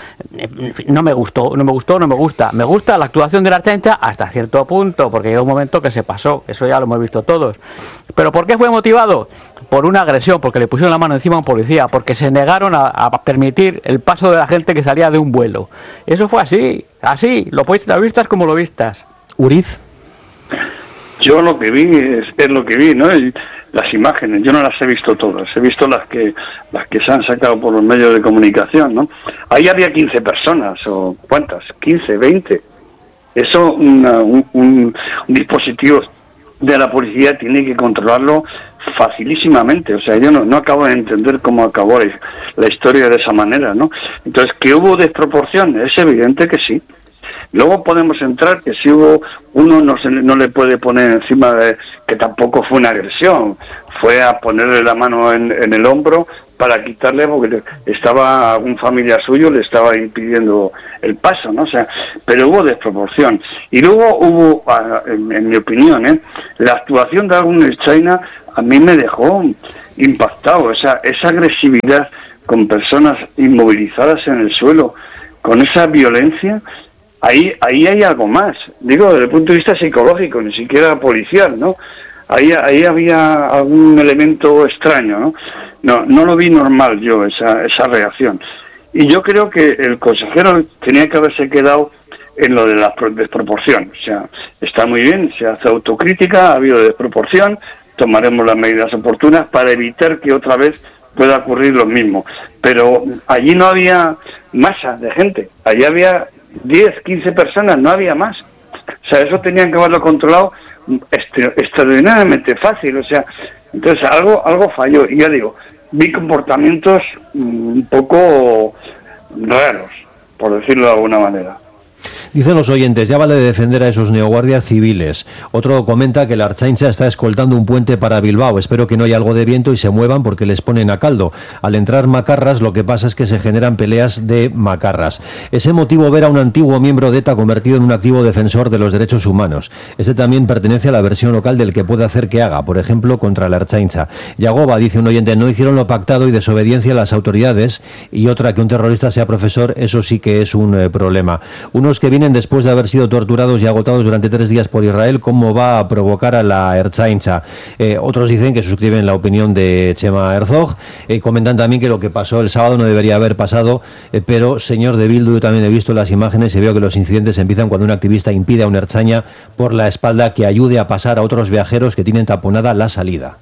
no me gustó, no me gusta, me gusta la actuación de la Ertzaintza hasta cierto punto, porque llegó un momento que se pasó, eso ya lo hemos visto todos, pero ¿por qué fue motivado? por una agresión, porque le pusieron la mano encima a un policía, porque se negaron a permitir el paso de la gente que salía de un vuelo. Eso fue así, lo vistas como lo vistas. Uriz. Yo lo que vi es lo que vi, ¿no? Y las imágenes, yo no las he visto todas, he visto las que se han sacado por los medios de comunicación, ¿no? Ahí había 15 personas, o ¿cuántas? 15, 20. Eso, un dispositivo de la policía tiene que controlarlo facilísimamente. O sea, yo no acabo de entender cómo acabó la historia de esa manera, ¿no? Entonces, ¿que hubo desproporción? Es evidente que sí. Luego podemos entrar que si hubo uno no le puede poner encima de que tampoco fue una agresión, fue a ponerle la mano en el hombro para quitarle, porque estaba un familiar suyo le estaba impidiendo el paso, ¿no? O sea, pero hubo desproporción. Y luego hubo, en mi opinión, la actuación de algún China a mí me dejó impactado, esa agresividad con personas inmovilizadas en el suelo, con esa violencia. Ahí hay algo más, digo, desde el punto de vista psicológico, ni siquiera policial, ¿no? Ahí había algún elemento extraño, ¿no? No lo vi normal yo, esa reacción. Y yo creo que el consejero tenía que haberse quedado en lo de la desproporción. O sea, está muy bien, se hace autocrítica, ha habido desproporción, tomaremos las medidas oportunas para evitar que otra vez pueda ocurrir lo mismo. Pero allí no había masa de gente, allí había 10, 15 personas, no había más. O sea, eso tenían que haberlo controlado extraordinariamente fácil. O sea, entonces algo falló. Y ya digo, vi comportamientos un poco raros, por decirlo de alguna manera. Dicen los oyentes, ya vale de defender a esos neoguardias civiles. Otro comenta que la Ertzaintza está escoltando un puente para Bilbao. Espero que no haya algo de viento y se muevan porque les ponen a caldo. Al entrar macarras, lo que pasa es que se generan peleas de macarras. Es emotivo ver a un antiguo miembro de ETA convertido en un activo defensor de los derechos humanos. Este también pertenece a la versión local del que puede hacer que haga, por ejemplo, contra la Ertzaintza. Yagoba, dice un oyente, no hicieron lo pactado y desobediencia a las autoridades. Y otra, que un terrorista sea profesor, eso sí que es un problema. Unos que vienen después de haber sido torturados y agotados durante 3 días por Israel, ¿cómo va a provocar a la Ertzaintza? Otros dicen que suscriben la opinión de Chema Herzog, comentan también que lo que pasó el sábado no debería haber pasado, pero señor de Bildu, yo también he visto las imágenes y veo que los incidentes empiezan cuando un activista impide a un ertzaina por la espalda que ayude a pasar a otros viajeros que tienen taponada la salida.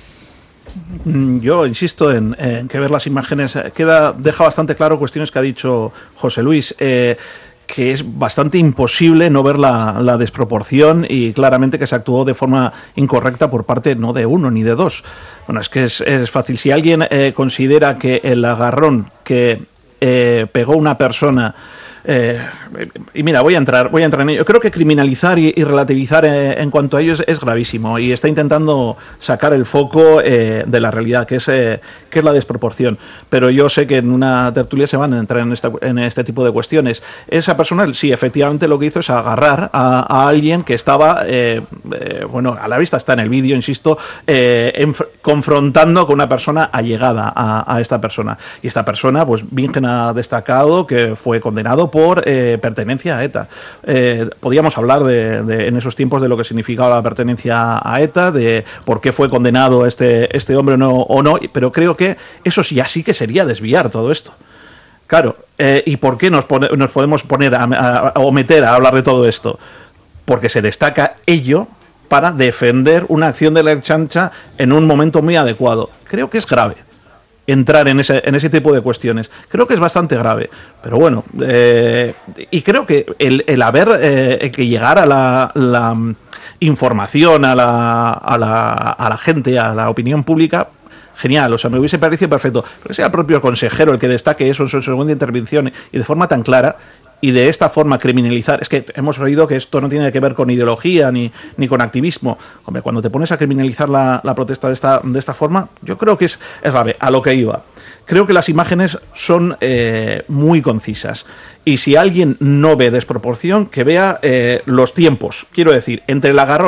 Yo insisto en que ver las imágenes deja bastante claro cuestiones que ha dicho José Luis, que es bastante imposible no ver la desproporción y claramente que se actuó de forma incorrecta por parte no de uno ni de dos. Bueno, es que es fácil. Si alguien considera que el agarrón que pegó una persona... y mira, voy a entrar en ello. Creo que criminalizar y relativizar en cuanto a ello es gravísimo y está intentando sacar el foco de la realidad, que es la desproporción. Pero yo sé que en una tertulia se van a entrar en este tipo de cuestiones. Esa persona, sí, efectivamente lo que hizo es agarrar a alguien que estaba, bueno, a la vista está en el vídeo, insisto, confrontando con una persona allegada a esta persona. Y esta persona, pues Bingen ha destacado que fue condenado por pertenencia a ETA. Podíamos hablar en esos tiempos de lo que significaba la pertenencia a ETA, de por qué fue condenado este hombre o no, pero creo que eso sí que sería desviar todo esto. Claro, ¿y por qué nos podemos poner o meter a hablar de todo esto? Porque se destaca ello para defender una acción de la Ertzaintza en un momento muy adecuado. Creo que es grave entrar en ese tipo de cuestiones. Creo que es bastante grave, pero bueno, y creo que el haber que llegar a la información a la gente, a la opinión pública, genial, o sea, me hubiese parecido perfecto, pero que sea el propio consejero el que destaque eso en su segunda intervención y de forma tan clara, y de esta forma criminalizar. Es que hemos oído que esto no tiene que ver con ideología ni con activismo. Hombre, cuando te pones a criminalizar la protesta de esta forma, yo creo que es grave. A lo que iba, creo que las imágenes son muy concisas. Y si alguien no ve desproporción, que vea los tiempos. Quiero decir, entre el agarrón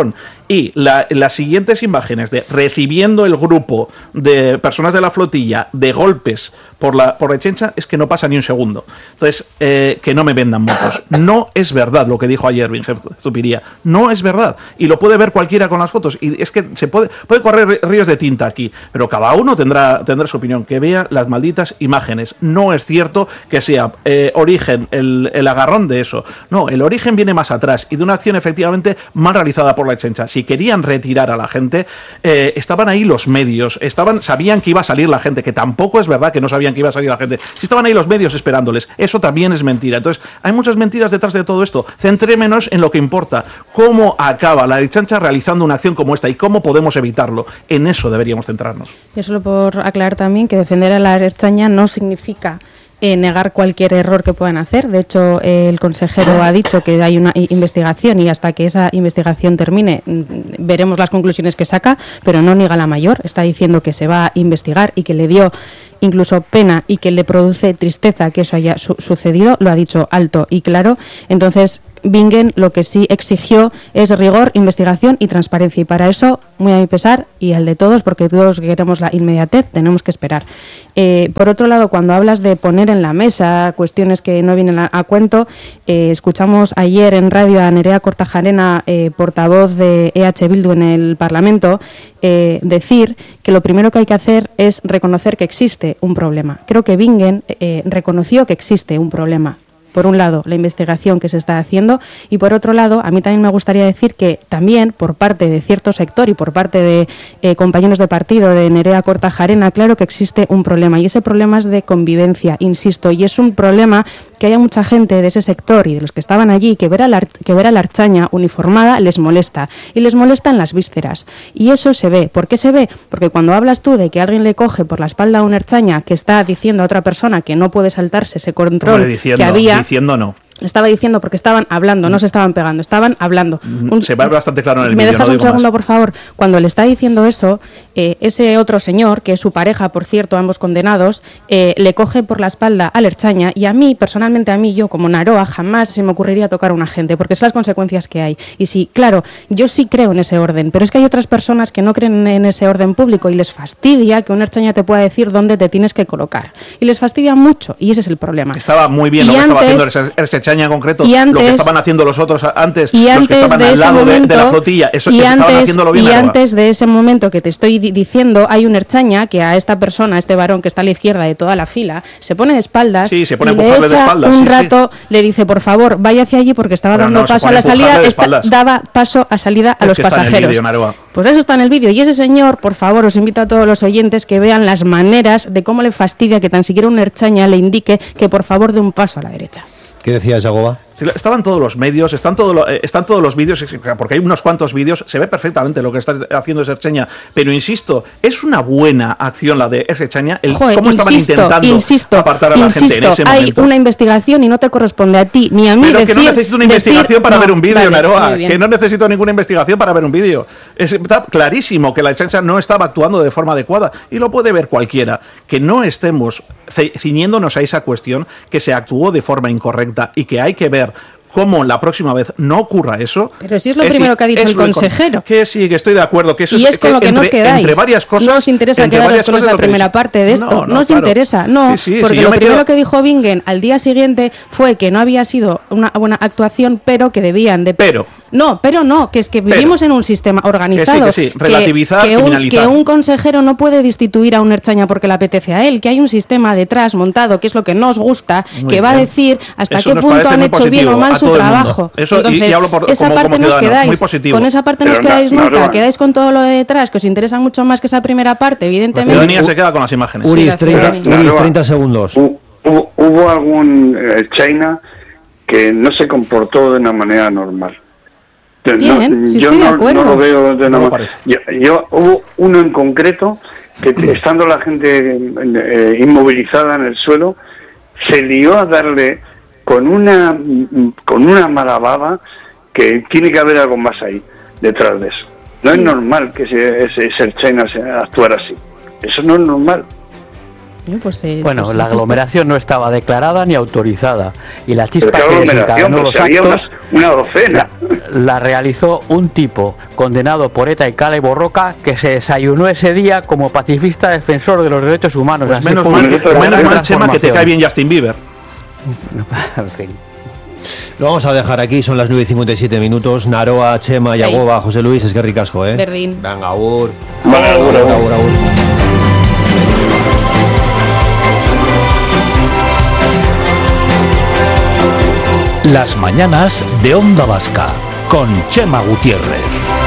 Y las siguientes imágenes de recibiendo el grupo de personas de la flotilla de golpes por Echencha es que no pasa ni un segundo. Entonces, que no me vendan motos. No es verdad lo que dijo ayer Vínger Zupiría. No es verdad. Y lo puede ver cualquiera con las fotos. Y es que se puede correr ríos de tinta aquí. Pero cada uno tendrá su opinión. Que vea las malditas imágenes. No es cierto que sea origen el agarrón de eso. No, el origen viene más atrás y de una acción efectivamente mal realizada por la Echencha. Si querían retirar a la gente, estaban ahí los medios. Sabían que iba a salir la gente. Que tampoco es verdad que no sabían que iba a salir la gente. Si estaban ahí los medios esperándoles, eso también es mentira. Entonces, hay muchas mentiras detrás de todo esto. Centrémonos en lo que importa. ¿Cómo acaba la Ertzaintza realizando una acción como esta y cómo podemos evitarlo? En eso deberíamos centrarnos. Y solo por aclarar también que defender a la Ertzaintza no significa negar cualquier error que puedan hacer. De hecho, el consejero ha dicho que hay una investigación y hasta que esa investigación termine veremos las conclusiones que saca, pero no niega la mayor. Está diciendo que se va a investigar y que le dio incluso pena y que le produce tristeza que eso haya sucedido. Lo ha dicho alto y claro. Entonces, Bingen lo que sí exigió es rigor, investigación y transparencia, y para eso, muy a mi pesar y al de todos, porque todos queremos la inmediatez, tenemos que esperar. Por otro lado, cuando hablas de poner en la mesa cuestiones que no vienen a cuento, escuchamos ayer en radio a Nerea Kortajarena, portavoz de EH Bildu en el Parlamento, decir que lo primero que hay que hacer es reconocer que existe un problema. Creo que Bingen reconoció que existe un problema. Por un lado, la investigación que se está haciendo y por otro lado, a mí también me gustaría decir que también por parte de cierto sector y por parte de compañeros de partido de Nerea Kortajarena, claro que existe un problema y ese problema es de convivencia, insisto, y es un problema que haya mucha gente de ese sector y de los que estaban allí que ver a la Ertzaintza uniformada les molesta y les molestan las vísceras y eso se ve. ¿Por qué se ve? Porque cuando hablas tú de que alguien le coge por la espalda a un Ertzaintza que está diciendo a otra persona que no puede saltarse ese control que había... Diciendo no. Le estaba diciendo porque estaban hablando, no se estaban pegando, estaban hablando. Se va bastante claro en el vídeo. ¿Me dejas un segundo, más, por favor? Cuando le está diciendo eso, ese otro señor, que es su pareja, por cierto, ambos condenados, le coge por la espalda al Ertzaintza y a mí, personalmente a mí, yo como Naroa, jamás se me ocurriría tocar a un agente, porque son las consecuencias que hay. Y sí, claro, yo sí creo en ese orden, pero es que hay otras personas que no creen en ese orden público y les fastidia que un Ertzaintza te pueda decir dónde te tienes que colocar. Y les fastidia mucho, y ese es el problema. Estaba muy bien lo que estaba haciendo Ertzaintza en concreto, antes, lo que estaban haciendo los otros antes, los que estaban al lado de la flotilla, eso que estaban haciéndolo bien. Y antes de ese momento que te estoy diciendo, hay un Ertzaintza que a esta persona, a este varón que está a la izquierda de toda la fila, se pone de espaldas y le echa un rato, le dice, por favor, vaya hacia allí porque estaba dando paso a la salida, daba paso a salida a los pasajeros. Pues eso está en el vídeo. Y ese señor, por favor, os invito a todos los oyentes que vean las maneras de cómo le fastidia que tan siquiera un Ertzaintza le indique que por favor dé un paso a la derecha. ¿Qué decía Yagoba? Estaban todos los medios, están todos los vídeos, porque hay unos cuantos vídeos, se ve perfectamente lo que está haciendo Ertzaintza, pero insisto, es una buena acción la de Ertzaintza, cómo estaban intentando apartar a la gente en ese momento. Hay una investigación y no te corresponde a ti ni a mí pero decir... Pero que no necesito una investigación para ver un vídeo, Naroa, que no necesito ninguna investigación para ver un vídeo. Está clarísimo que la Ertzaintza no estaba actuando de forma adecuada y lo puede ver cualquiera. Que no estemos ciñéndonos a esa cuestión, que se actuó de forma incorrecta y que hay que ver cómo la próxima vez no ocurra eso. Pero si es lo primero que ha dicho el consejero. Que sí, que estoy de acuerdo. Que eso y es con lo que nos quedáis. Entre varias cosas, no os interesa quedaros con esa primera parte de esto. No os interesa. No, porque lo primero que dijo Bingen al día siguiente fue que no había sido una buena actuación, pero que debían de... No, que es que vivimos en un sistema organizado. Que sí, relativizar, criminalizar. Que un consejero no puede destituir a un Ertzaintza porque le apetece a él, que hay un sistema detrás montado, que es lo que nos gusta, que va a decir hasta qué punto han hecho bien o mal su trabajo. Eso, entonces, y hablo esa parte nos quedáis. Con esa parte nos quedáis nunca. Quedáis con todo lo de detrás, que os interesa mucho más que esa primera parte, evidentemente. La ciudadanía se queda con las imágenes. Uriz, 30 segundos. Hubo algún Ertzaintza que no se comportó de una manera normal. Bien, yo no lo veo de una manera. Yo hubo uno en concreto que estando la gente inmovilizada en el suelo se lió a darle con una mala baba, que tiene que haber algo más ahí detrás de eso. No es normal que ese Ertzaintza actuara así. Eso no es normal. Bueno, la aglomeración no estaba declarada ni autorizada y la chispa que desencadenó los actos una docena. la realizó un tipo condenado por ETA y Cala y Borroca que se desayunó ese día como pacifista defensor de los derechos humanos. Pues menos mal, Chema, que te cae bien Justin Bieber. En fin. Lo vamos a dejar aquí, son las 9:57. Naroa, Chema, Yagoba, José Luis, es que ricasco, ¿eh? Berdín. Venga, agur. Agur. Las mañanas de Onda Vasca con Chema Gutiérrez.